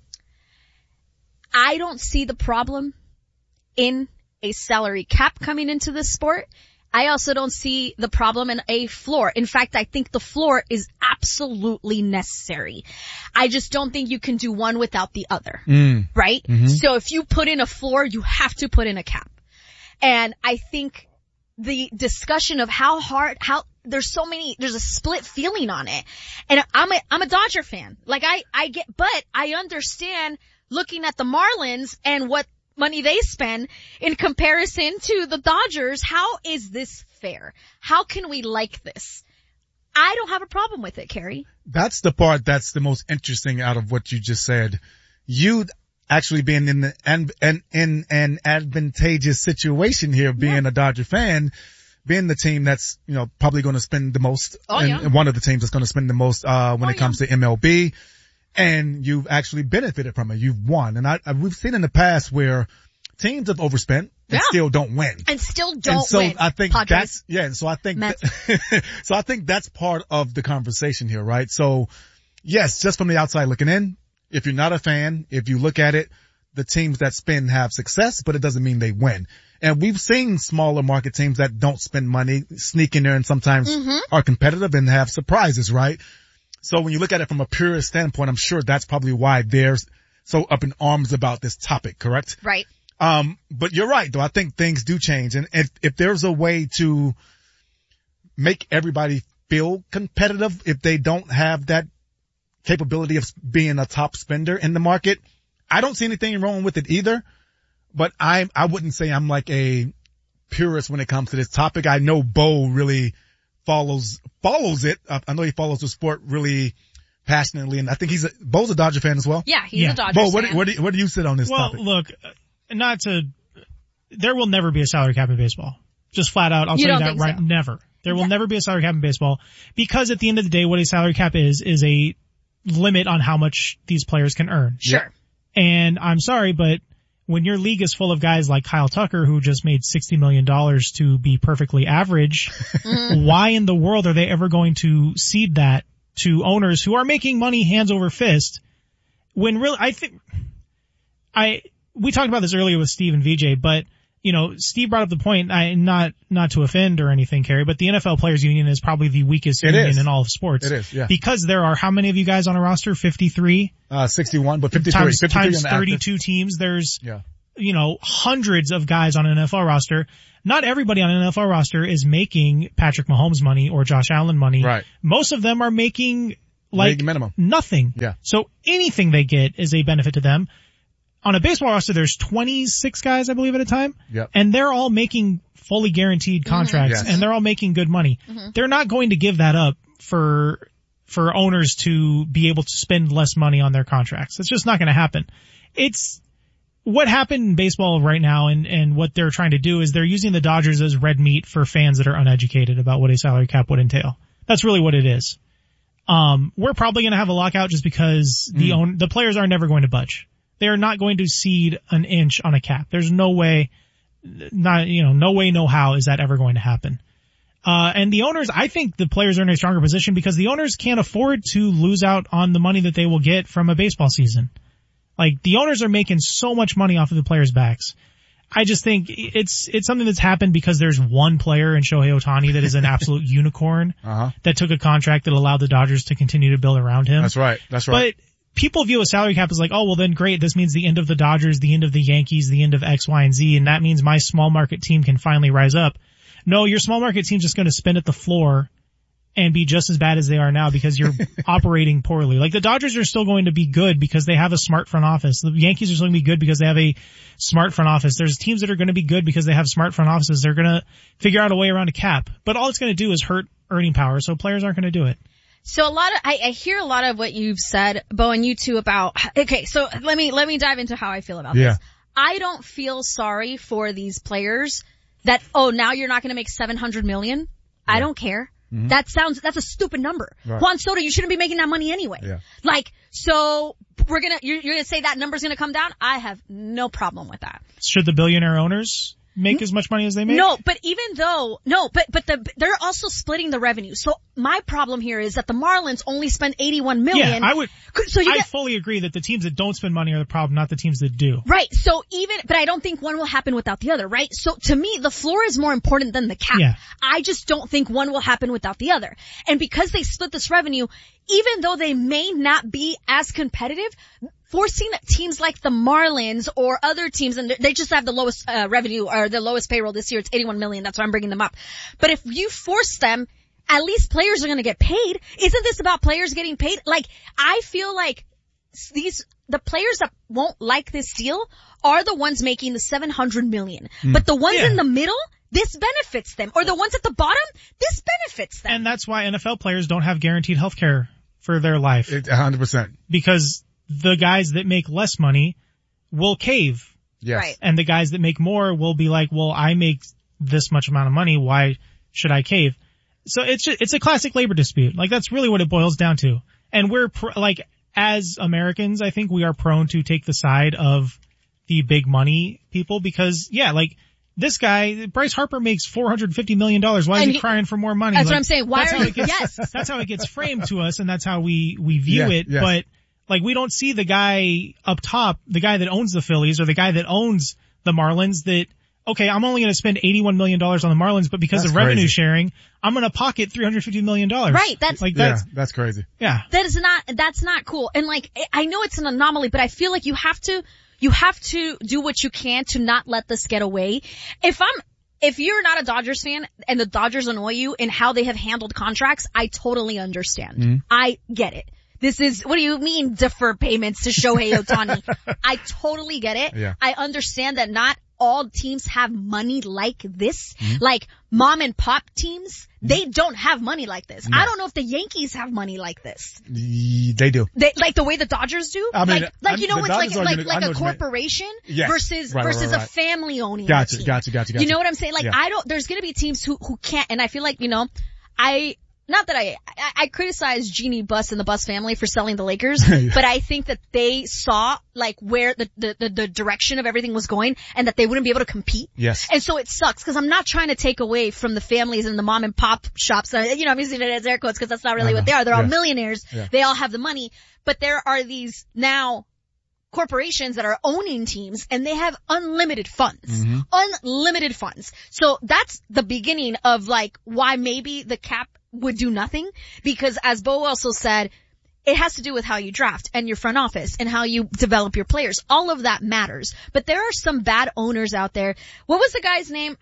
S1: I don't see the problem in a salary cap coming into this sport. I also don't see the problem in a floor. In fact, I think the floor is absolutely necessary. I just don't think you can do one without the other.
S2: Mm.
S1: Right?
S2: Mm-hmm.
S1: So if you put in a floor, you have to put in a cap. And I think the discussion of how hard, how, there's so many, there's a split feeling on it. And I'm a, I'm a Dodger fan. Like I, I get, but I understand looking at the Marlins and what money they spend in comparison to the Dodgers. How is this fair? How can we like this? I don't have a problem with it, Carrie.
S2: That's the part that's the most interesting out of what you just said. You actually being in the, and, and, in an advantageous situation here, being yeah. a Dodger fan, being the team that's, you know, probably going to spend the most,
S1: oh,
S2: and,
S1: yeah.
S2: and one of the teams that's going to spend the most, uh, when
S1: oh,
S2: it comes
S1: yeah.
S2: to M L B. And you've actually benefited from it. You've won. And I, I we've seen in the past where teams have overspent and
S1: yeah.
S2: still don't win.
S1: And still don't
S2: and so
S1: win.
S2: I think
S1: Padres.
S2: that's, yeah, so I think, that, so I think that's part of the conversation here, right? So yes, just from the outside looking in, if you're not a fan, if you look at it, the teams that spend have success, but it doesn't mean they win. And we've seen smaller market teams that don't spend money sneak in there and sometimes
S1: mm-hmm.
S2: are competitive and have surprises, right? So when you look at it from a purist standpoint, I'm sure that's probably why they're so up in arms about this topic, correct?
S1: Right.
S2: Um, but you're right, though. I think things do change. And if, if there's a way to make everybody feel competitive, if they don't have that capability of being a top spender in the market, I don't see anything wrong with it either. But I, I wouldn't say I'm like a purist when it comes to this topic. I know Bo really follows, follows it. I know he follows the sport really passionately, and I think he's a, Bo's a Dodger fan as well.
S1: Yeah, he's
S3: yeah.
S1: a Dodger
S2: fan. Bo,
S1: fan.
S2: what, what, do, what do you sit on this
S3: well,
S2: topic?
S3: Well, look, not to, there will never be a salary cap in baseball. Just flat out, I'll
S1: you
S3: tell you that right,
S1: so?
S3: never. There will yeah. never be a salary cap in baseball because at the end of the day, what a salary cap is, is a limit on how much these players can earn.
S1: Sure.
S3: And I'm sorry, but when your league is full of guys like Kyle Tucker who just made sixty million dollars to be perfectly average, mm-hmm. why in the world are they ever going to cede that to owners who are making money hands over fist when really, I think, I, we talked about this earlier with Steve and V J, but you know, Steve brought up the point, I, not, not to offend or anything, Kerry, but the N F L Players Union is probably the weakest
S2: It
S3: union
S2: is.
S3: in all of sports.
S2: It is, yeah.
S3: Because there are, how many of you guys on a roster? fifty-three?
S2: Uh, sixty-one, but fifty-three.
S3: Times,
S2: fifty-three
S3: times
S2: on the
S3: thirty-two
S2: active.
S3: teams. There's,
S2: Yeah.
S3: you know, hundreds of guys on an N F L roster. Not everybody on an N F L roster is making Patrick Mahomes money or Josh Allen money.
S2: Right.
S3: Most of them are making like
S2: League minimum.
S3: nothing.
S2: Yeah.
S3: So anything they get is a benefit to them. On a baseball roster, there's twenty-six guys, I believe, at a time.
S2: Yep.
S3: And they're all making fully guaranteed contracts,
S2: Mm-hmm. Yes.
S3: and they're all making good money.
S1: Mm-hmm.
S3: They're not going to give that up for for owners to be able to spend less money on their contracts. It's just not going to happen. It's what happened in baseball right now, and and what they're trying to do is they're using the Dodgers as red meat for fans that are uneducated about what a salary cap would entail. That's really what it is. Um, we're probably going to have a lockout just because the
S2: Mm.
S3: own, the players are never going to budge. They are not going to cede an inch on a cap. There's no way, not, you know, no way, no how is that ever going to happen. Uh, and the owners, I think the players are in a stronger position because the owners can't afford to lose out on the money that they will get from a baseball season. Like, the owners are making so much money off of the players' backs. I just think it's, it's something that's happened because there's one player in Shohei Ohtani that is an absolute unicorn
S2: Uh-huh.
S3: that took a contract that allowed the Dodgers to continue to build around him.
S2: That's right. That's right.
S3: But people view a salary cap as like, oh, well then great. This means the end of the Dodgers, the end of the Yankees, the end of X, Y, and Z. And that means my small market team can finally rise up. No, your small market team's just going to spin at the floor and be just as bad as they are now because you're operating poorly. Like, the Dodgers are still going to be good because they have a smart front office. The Yankees are still going to be good because they have a smart front office. There's teams that are going to be good because they have smart front offices. They're going to figure out a way around a cap. But all it's going to do is hurt earning power, so players aren't going to do it.
S1: So a lot of, I, I hear a lot of what you've said, Bo, and you too about, okay, so let me, let me dive into how I feel about
S2: Yeah.
S1: this. I don't feel sorry for these players that, oh, now you're not going to make seven hundred million. I don't care.
S2: Mhm.
S1: That sounds, that's a stupid number.
S2: Right.
S1: Juan Soto, you shouldn't be making that money anyway.
S2: Yeah.
S1: Like, so we're gonna, you're, you're gonna say that number's gonna come down? I have no problem with that.
S3: Should the billionaire owners make as much money as they make?
S1: No, but even though, no, but, but the, they're also splitting the revenue. So my problem here is that the Marlins only spend eighty-one million.
S3: Yeah, I would,
S1: So you
S3: I
S1: get,
S3: fully agree that the teams that don't spend money are the problem, not the teams that do.
S1: right. So even, but I don't think one will happen without the other, right? So to me, the floor is more important than the cap.
S3: Yeah.
S1: I just don't think one will happen without the other. And because they split this revenue, even though they may not be as competitive, forcing teams like the Marlins or other teams, and they just have the lowest uh, revenue or the lowest payroll this year, it's eighty-one million. That's why I'm bringing them up. But if you force them, at least players are going to get paid. Isn't this about players getting paid? Like, I feel like these, the players that won't like this deal are the ones making the seven hundred million.
S3: Mm.
S1: But the ones
S3: Yeah.
S1: in the middle, this benefits them. Or the ones at the bottom, this benefits them.
S3: And that's why N F L players don't have guaranteed health care for their life.
S2: It, one hundred percent.
S3: Because the guys that make less money will cave.
S2: Yes.
S1: Right.
S3: And the guys that make more will be like, well, I make this much amount of money. Why should I cave? So it's just, it's a classic labor dispute. Like, that's really what it boils down to. And we're pr- like, as Americans, I think we are prone to take the side of the big money people because, yeah, like, this guy, Bryce Harper, makes four hundred fifty million dollars. Why is
S1: And
S3: he,
S1: he-
S3: crying for more money?
S1: That's
S3: Like,
S1: what I'm saying. Why
S3: that's
S1: are
S3: how
S1: you,
S3: it gets,
S1: yes.
S3: That's how it gets framed to us, and that's how we, we view
S2: Yeah,
S3: it.
S2: yes.
S3: But, like, we don't see the guy up top, the guy that owns the Phillies or the guy that owns the Marlins that, okay, I'm only going to spend eighty-one million dollars on the Marlins, but because
S2: That's
S3: of revenue
S2: crazy.
S3: sharing, I'm going to pocket three hundred fifty million dollars.
S1: Right, that's-
S3: like,
S2: Yeah,
S3: that's,
S2: that's crazy.
S3: yeah.
S1: That is not, that's not cool. And like, I know it's an anomaly, but I feel like you have to, you have to do what you can to not let this get away. If I'm, if you're not a Dodgers fan and the Dodgers annoy you in how they have handled contracts, I totally understand.
S2: Mm-hmm.
S1: I get it. This is, what do you mean defer payments to Shohei Ohtani? I totally get it.
S2: Yeah.
S1: I understand that not all teams have money like this.
S2: Mm-hmm.
S1: Like mom and pop teams, they don't have money like this.
S2: No.
S1: I don't know if the Yankees have money like this.
S2: Ye- They do.
S1: They, like the way the Dodgers do?
S2: I mean,
S1: like, like, you know,
S2: the
S1: it's like,
S2: Dodgers are
S1: like,
S2: gonna- I
S1: like
S2: know
S1: a
S2: what you mean.
S1: corporation
S2: Yes.
S1: versus,
S2: Right, right,
S1: versus
S2: right,
S1: a
S2: right.
S1: family owning
S2: Gotcha,
S1: a team.
S2: gotcha, gotcha, gotcha.
S1: You know what I'm saying? Like,
S2: Yeah.
S1: I don't, there's gonna be teams who, who can't, and I feel like, you know, I, not that I, I, I criticize Jeannie Buss and the Buss family for selling the Lakers, but I think that they saw, like, where the, the, the, the direction of everything was going and that they wouldn't be able to compete.
S2: Yes.
S1: And so it sucks because I'm not trying to take away from the families and the mom and pop shops. Uh, you know, I'm using it as air quotes because that's not really
S2: I
S1: what
S2: know.
S1: they are. They're all
S2: Yeah.
S1: millionaires.
S2: Yeah.
S1: They all have the money, but there are these now corporations that are owning teams and they have unlimited funds.
S2: Mm-hmm.
S1: Unlimited funds. So that's the beginning of like why maybe the cap would do nothing, because as Bo also said, it has to do with how you draft and your front office and how you develop your players. All of that matters. But there are some bad owners out there. What was the guy's name?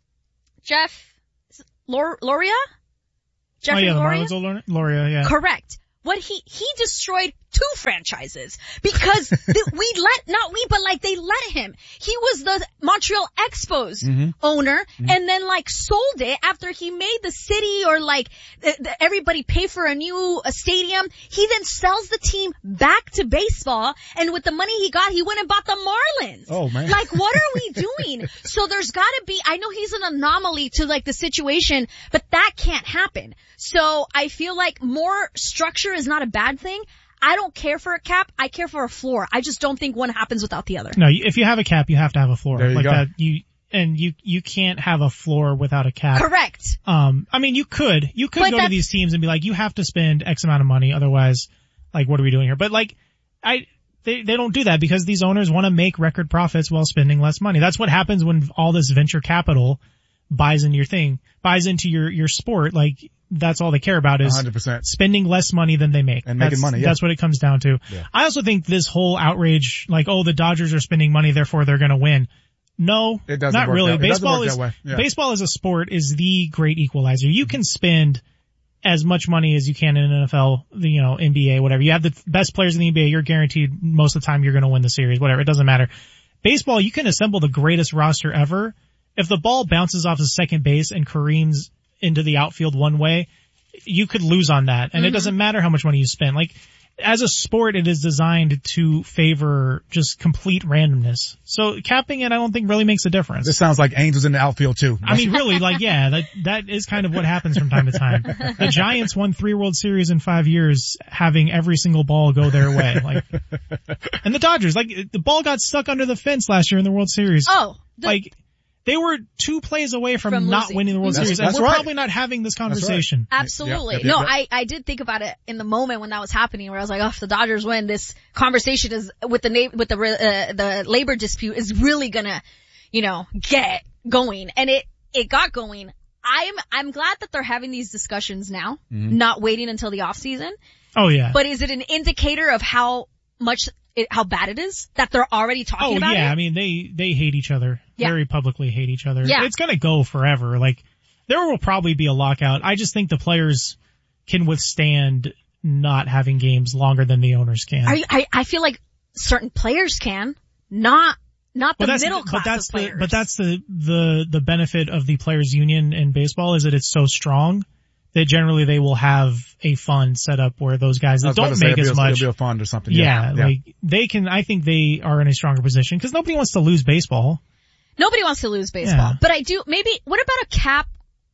S1: Jeff Lor- Loria? Jeffrey
S3: oh yeah, the
S1: Loria?
S3: Marlins old Loria, yeah.
S1: Correct. What he, he destroyed two franchises because the, we let, not we, but like they let him. He was the Montreal Expos
S2: Mm-hmm.
S1: owner
S2: Mm-hmm.
S1: and then like sold it after he made the city or like the, the, everybody pay for a new a stadium. He then sells the team back to baseball, and with the money he got, he went and bought the Marlins.
S2: Oh man.
S1: Like what are we doing? So there's gotta be, I know he's an anomaly to like the situation, but that can't happen. So I feel like more structure is not a bad thing. I don't care for a cap. I care for a floor. I just don't think one happens without the other.
S3: No, if you have a cap, you have to have a floor.
S2: There you
S3: like
S2: go.
S3: that, you, and you, you can't have a floor without a cap.
S1: Correct.
S3: Um, I mean, you could, you could
S1: But
S3: go to
S1: that's-
S3: these teams and be like, you have to spend X amount of money, otherwise, like, what are we doing here? But like, I, they, they don't do that because these owners want to make record profits while spending less money. That's what happens when all this venture capital buys into your thing, buys into your, your sport. Like, that's all they care about is
S2: one hundred percent.
S3: spending less money than they make.
S2: And
S3: that's,
S2: making money, yeah.
S3: That's what it comes down to.
S2: Yeah.
S3: I also think this whole outrage, like, oh, the Dodgers are spending money, therefore they're gonna win. No,
S2: It doesn't
S3: not
S2: work
S3: really.
S2: that- it doesn't
S3: Baseball
S2: work
S3: is,
S2: that way. Yeah.
S3: baseball as a sport is the great equalizer. You can spend as much money as you can in an N F L, the, you know, N B A, whatever. You have the best players in the N B A, you're guaranteed most of the time you're gonna win the series, whatever. It doesn't matter. Baseball, you can assemble the greatest roster ever. If the ball bounces off of second base and careens into the outfield one way, you could lose on that. And
S1: Mm-hmm.
S3: it doesn't matter how much money you spend. Like, as a sport, it is designed to favor just complete randomness. So capping it, I don't think really makes a difference.
S2: This sounds like Angels in the outfield too.
S3: I mean, really, like, yeah, that, that is kind of what happens from time to time. The Giants won three World Series in five years, having every single ball go their way. Like, and the Dodgers, like, the ball got stuck under the fence last year in the World Series.
S1: Oh, the,
S3: Like, they were two plays away from,
S1: From
S3: not
S1: losing.
S3: winning the World
S2: That's-
S3: Series, and
S2: that's
S3: we're
S2: right.
S3: probably not having this
S2: That's right.
S3: conversation.
S1: absolutely.
S2: Yep, yep,
S1: No,
S2: yep.
S1: I, I did think about it in the moment when that was happening, where I was like, oh, if the Dodgers win, this conversation is with the na- with the uh, the labor dispute is really gonna, you know, get going, and it it got going. I'm I'm glad that they're having these discussions now,
S2: Mm-hmm.
S1: not waiting until the off season.
S3: Oh yeah.
S1: But is it an indicator of how much it, how bad it is that they're already talking
S3: Oh
S1: about
S3: yeah,
S1: it?
S3: I mean they they hate each other.
S1: Yeah.
S3: Very publicly hate each other.
S1: Yeah.
S3: It's gonna go forever. Like, there will probably be a lockout. I just think the players can withstand not having games longer than the owners can.
S1: I, I I feel like certain players can, not not the
S3: But that's,
S1: middle class
S3: but that's
S1: of
S3: the,
S1: players.
S3: but that's the, the, the benefit of the players union in baseball is that it's so strong that generally they will have a fund set up where those guys
S2: I
S3: that
S2: was about
S3: don't
S2: to say
S3: make
S2: it'll
S3: as
S2: be a-
S3: much.
S2: It'll be a fund or something.
S3: Yeah,
S2: Yeah.
S3: like they can, I think they are in a stronger position because nobody wants to lose baseball.
S1: Nobody wants to lose baseball.
S3: Yeah.
S1: But I do, maybe, what about a cap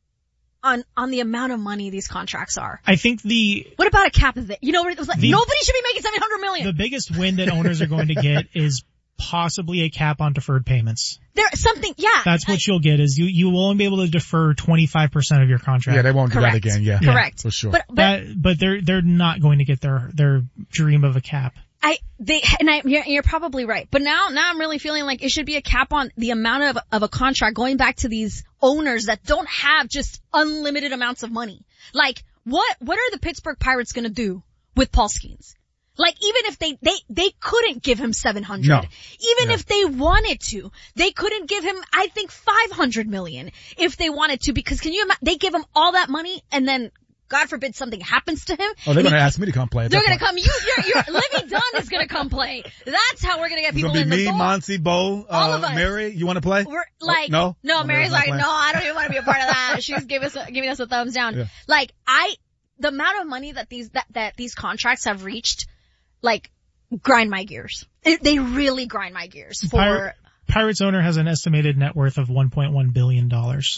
S1: on, on the amount of money these contracts are?
S3: I think the,
S1: What about a cap of it? You know, where it was like,
S3: The-
S1: nobody should be making seven hundred million.
S3: the biggest win that owners are going to get is possibly a cap on deferred payments.
S1: There's something, yeah.
S3: That's what you'll get is you, you will only be able to defer twenty-five percent of your contract.
S2: Yeah, they won't do that
S1: Correct.
S2: again. Yeah.
S1: Correct.
S2: For sure.
S1: But, but
S3: That, but they're, they're not going to get their, their dream of a cap.
S1: I, they, and I, you're, you're probably right. But now, now I'm really feeling like it should be a cap on the amount of, of a contract going back to these owners that don't have just unlimited amounts of money. Like, what, what are the Pittsburgh Pirates gonna do with Paul Skeens? Like, even if they, they, they couldn't give him seven hundred.
S2: No.
S1: Even
S2: Yeah.
S1: if they wanted to, they couldn't give him, I think, five hundred million if they wanted to, because can you imagine, they give him all that money and then, God forbid something happens to him.
S2: Oh, they're
S1: and
S2: gonna
S1: he-
S2: ask me to come play. at
S1: They're
S2: that
S1: gonna
S2: point.
S1: come, you, you're, you're, Livy Dunn is gonna come play. That's how we're gonna get
S2: It's
S1: people
S2: gonna
S1: in
S2: be
S1: the
S2: me,
S1: door.
S2: Monty, Bo,
S1: All
S2: uh,
S1: of us.
S2: Mary. You want to play?
S1: We're like,
S2: Oh, no,
S1: no,
S2: Oh,
S1: Mary's
S2: not
S1: like,
S2: playing.
S1: no, I don't even want to be a part of that. She's giving us, giving us a thumbs down.
S2: Yeah.
S1: Like, I, the amount of money that these, that, that these contracts have reached, like, grind my gears. It, they really grind my gears for,
S3: Pirate, Pirates owner has an estimated net worth of one point one billion dollars.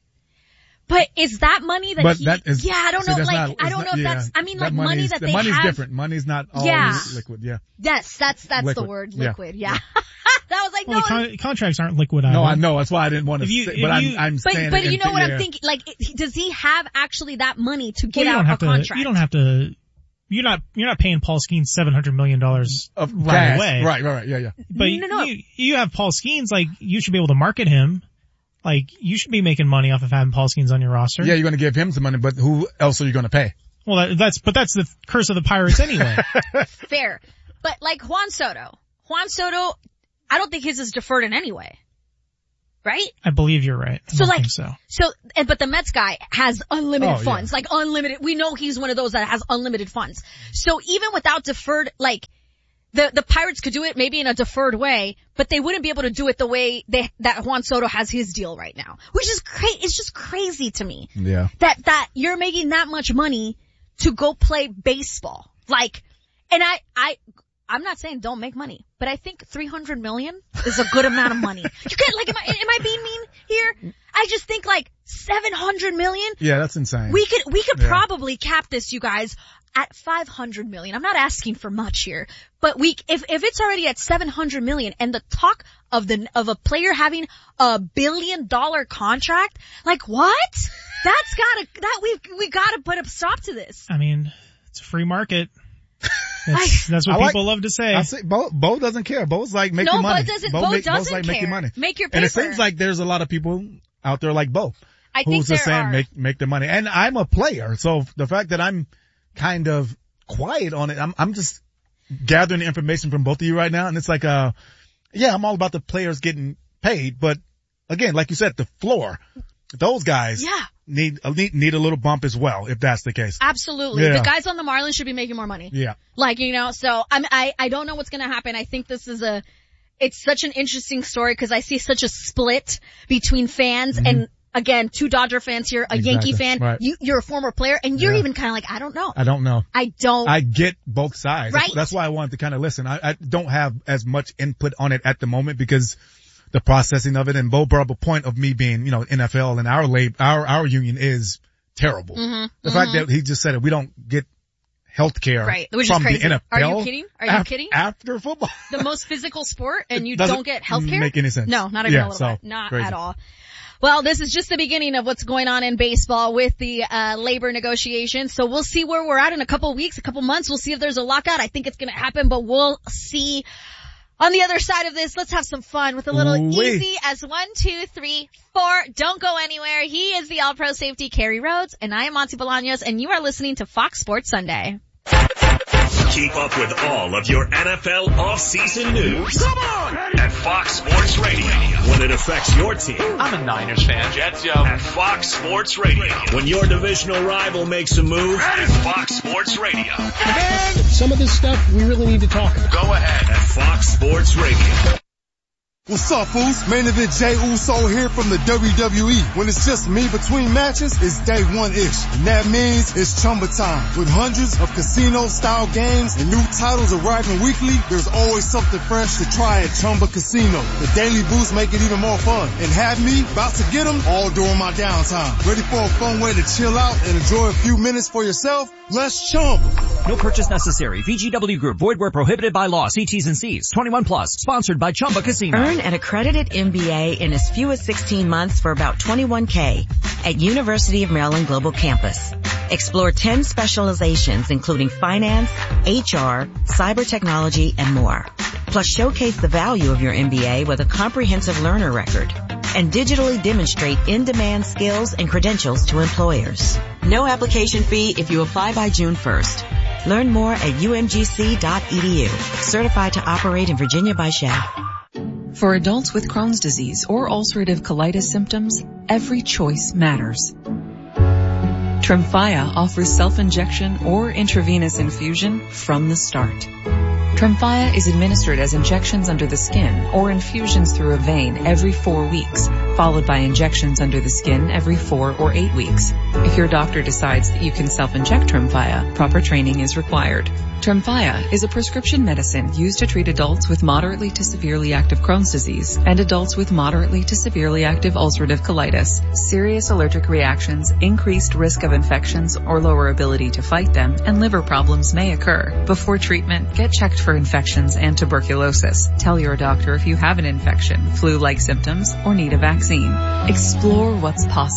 S1: but is that money that
S2: But
S1: he,
S2: that is,
S1: yeah, I don't
S2: see,
S1: know,
S2: that's
S1: like,
S2: not-
S1: I
S2: it's
S1: don't know
S2: not-
S1: if
S2: yeah,
S1: that's, I mean,
S2: that
S1: like money
S2: money's-
S1: that
S2: the
S1: they
S2: money's
S1: have.
S2: different. Money's not all
S1: Yeah.
S2: liquid. Yeah.
S1: Yes, that's, that's
S2: Liquid.
S1: the word,
S2: Yeah.
S1: liquid, yeah. that was like,
S3: Well,
S1: no.
S3: the con- contracts aren't liquid either.
S2: No, I know. That's why I didn't want to
S3: If you-
S2: say,
S3: if
S2: but
S3: you-
S2: I'm, I'm
S1: But,
S2: saying
S1: but
S2: it
S1: you know
S2: in-
S1: what
S2: yeah.
S1: I'm thinking? Like, it- does he have actually that money to
S3: Well,
S1: get
S3: you
S1: out
S3: don't
S1: a
S3: have to,
S1: contract?
S3: you don't have to you're not you're not paying Paul Skeens seven hundred million dollars
S2: of
S3: right
S2: gas.
S3: away.
S2: Right, right, right. Yeah, yeah.
S3: But
S1: no, no.
S3: You, you have Paul Skeens, like you should be able to market him. Like you should be making money off of having Paul Skeens on your roster.
S2: Yeah, you're going to give him some money, but who else are you going to pay?
S3: Well, that, that's but that's the curse of the Pirates anyway.
S1: Fair, but like Juan Soto, Juan Soto, I don't think his is deferred in any way. Right?
S3: I believe you're right. I
S1: so
S3: don't
S1: like,
S3: think so.
S1: so, and, but the Mets guy has unlimited
S2: Oh,
S1: funds,
S2: yeah.
S1: like unlimited, we know he's one of those that has unlimited funds. So even without deferred, like, the, the Pirates could do it maybe in a deferred way, but they wouldn't be able to do it the way they, that Juan Soto has his deal right now. Which is cra- it's just crazy to me.
S2: Yeah.
S1: That, that you're making that much money to go play baseball. Like, and I, I, I'm not saying don't make money, but I think three hundred million is a good amount of money. You get, like, am I, am I being mean here? I just think like seven hundred million.
S2: Yeah, that's insane.
S1: We could, we could
S2: Yeah.
S1: probably cap this, you guys, at five hundred million. I'm not asking for much here, but we, if, if it's already at seven hundred million and the talk of the, of a player having a billion dollar contract, like what? That's gotta, that we, we gotta put a stop to this.
S3: I mean, it's a free market. That's, that's what
S2: I like-
S3: people love to say.
S2: I say Bo, Bo doesn't care. Bo's like making
S1: No, Bo
S2: money.
S1: doesn't-
S2: Bo,
S1: Bo
S2: make, Bo's
S1: doesn't
S2: like making
S1: care.
S2: money.
S1: Make your
S2: And it
S1: paper.
S2: seems like there's a lot of people out there like Bo.
S1: I think
S2: who's just
S1: there
S2: saying
S1: are.
S2: make make the money. And I'm a player, so the fact that I'm kind of quiet on it, I'm I'm just gathering the information from both of you right now, and it's like uh yeah, I'm all about the players getting paid, but again, like you said, the floor, those guys
S1: Yeah.
S2: need need need a little bump as well, if that's the case.
S1: Absolutely.
S2: Yeah.
S1: The guys on the Marlins should be making more money.
S2: Yeah.
S1: Like, you know, so I'm, I, I don't know what's going to happen. I think this is a, it's such an interesting story because I see such a split between fans
S2: Mm-hmm.
S1: and again, two Dodger fans here, a
S2: Exactly.
S1: Yankee fan.
S2: Right.
S1: You, you're a former player and you're
S2: Yeah.
S1: even kind of like, I don't know.
S2: I don't know.
S1: I don't.
S2: I get both sides.
S1: Right.
S2: That's why I wanted to kind of listen. I, I don't have as much input on it at the moment because the processing of it, and Bo brought up a point of me being, you know, N F L and our lab, our, our union is terrible.
S1: Mm-hmm.
S2: The fact that he just said it, we don't get health care
S1: Right. Which is
S2: from
S1: crazy.
S2: the N F L.
S1: Are you kidding? Are you
S2: af-
S1: kidding?
S2: After football.
S1: The most physical sport and you
S2: Doesn't
S1: don't get health care?
S2: make any sense.
S1: No, not even
S2: Yeah,
S1: a little
S2: so,
S1: bit. Not
S2: crazy.
S1: at all. Well, this is just the beginning of what's going on in baseball with the uh labor negotiations. So we'll see where we're at in a couple weeks, a couple months. We'll see if there's a lockout. I think it's going to happen, but we'll see. On the other side of this, let's have some fun with a little
S2: Ooh-wee.
S1: easy as one, two, three, four. Don't go anywhere. He is the All-Pro Safety, Kerry Rhodes, and I am Monty Bolaños, and you are listening to Fox Sports Sunday.
S20: Keep up with all of your N F L offseason news. Come on! At Fox Sports Radio. When it affects your team.
S12: I'm a Niners fan. Jets, yo.
S20: At Fox Sports Radio. When your divisional rival makes a move. At Fox Sports Radio.
S5: Some of this stuff we really need to talk about.
S20: Go ahead at Fox Sports Radio.
S11: What's up, fools? Main event Jay Uso here from the W W E. When it's just me between matches, it's day one-ish. And that means it's Chumba time. With hundreds of casino-style games and new titles arriving weekly, there's always something fresh to try at Chumba Casino. The daily boosts make it even more fun. And have me about to get them all during my downtime. Ready for a fun way to chill out and enjoy a few minutes for yourself? Let's Chumba.
S24: No purchase necessary. V G W Group. Void where prohibited by law. See T's and C's. twenty-one plus. Sponsored by Chumba Casino.
S15: Earn an accredited M B A in as few as sixteen months for about twenty-one K at University of Maryland Global Campus. Explore ten specializations including finance, H R, cyber technology, and more. Plus showcase the value of your M B A with a comprehensive learner record and digitally demonstrate in-demand skills and credentials to employers. No application fee if you apply by June first. Learn more at U M G C dot E D U. Certified to operate in Virginia by S H A.
S18: For adults with Crohn's disease or ulcerative colitis symptoms, every choice matters. Tremfya offers self-injection or intravenous infusion from the start. Tremfya is administered as injections under the skin or infusions through a vein every four weeks, followed by injections under the skin every four or eight weeks. If your doctor decides that you can self-inject Tremfya, proper training is required. Tremfya is a prescription medicine used to treat adults with moderately to severely active Crohn's disease and adults with moderately to severely active ulcerative colitis. Serious allergic reactions, increased risk of infections or lower ability to fight them, and liver problems may occur. Before treatment, get checked for infections and tuberculosis. Tell your doctor if you have an infection, flu-like symptoms, or need a vaccine. Explore what's possible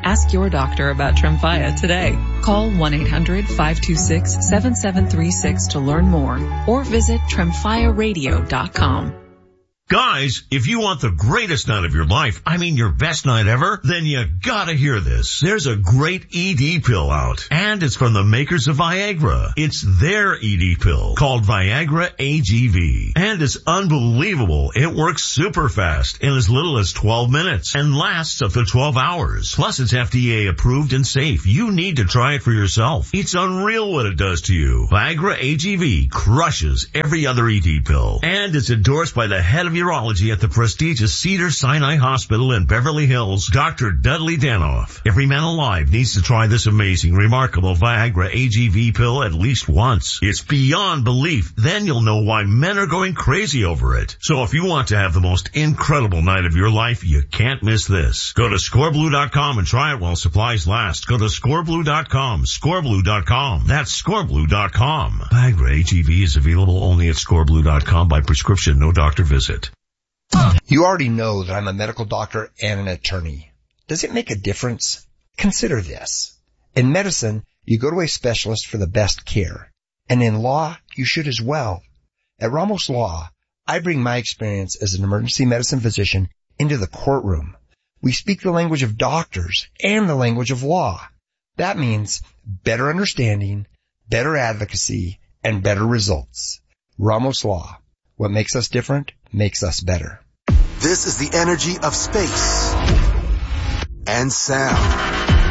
S18: Ask your doctor about Tremfya today. Call one eight hundred five two six seven seven three six to learn more or visit tremfya radio dot com.
S14: Guys, if you want the greatest night of your life, I mean your best night ever, then you gotta hear this. There's a great E D pill out, and it's from the makers of Viagra. It's their E D pill called Viagra A G V, and it's unbelievable. It works super fast in as little as twelve minutes and lasts up to twelve hours. Plus, it's F D A approved and safe. You need to try it for yourself. It's unreal what it does to you. Viagra A G V crushes every other E D pill, and it's endorsed by the head of urology at the prestigious Cedars-Sinai Hospital in Beverly Hills, Doctor Dudley Danoff. Every man alive needs to try this amazing, remarkable Viagra A G V pill at least once. It's beyond belief. Then you'll know why men are going crazy over it. So if you want to have the most incredible night of your life, you can't miss this. Go to score blue dot com and try it while supplies last. Go to score blue dot com, score blue dot com. That's score blue dot com. Viagra A G V is available only at score blue dot com by prescription, no doctor visit.
S19: You already know that I'm a medical doctor and an attorney. Does it make a difference? Consider this. In medicine, you go to a specialist for the best care. And in law, you should as well. At Ramos Law, I bring my experience as an emergency medicine physician into the courtroom. We speak the language of doctors and the language of law. That means better understanding, better advocacy, and better results. Ramos Law. What makes us different makes us better.
S8: This is the energy of space and sound.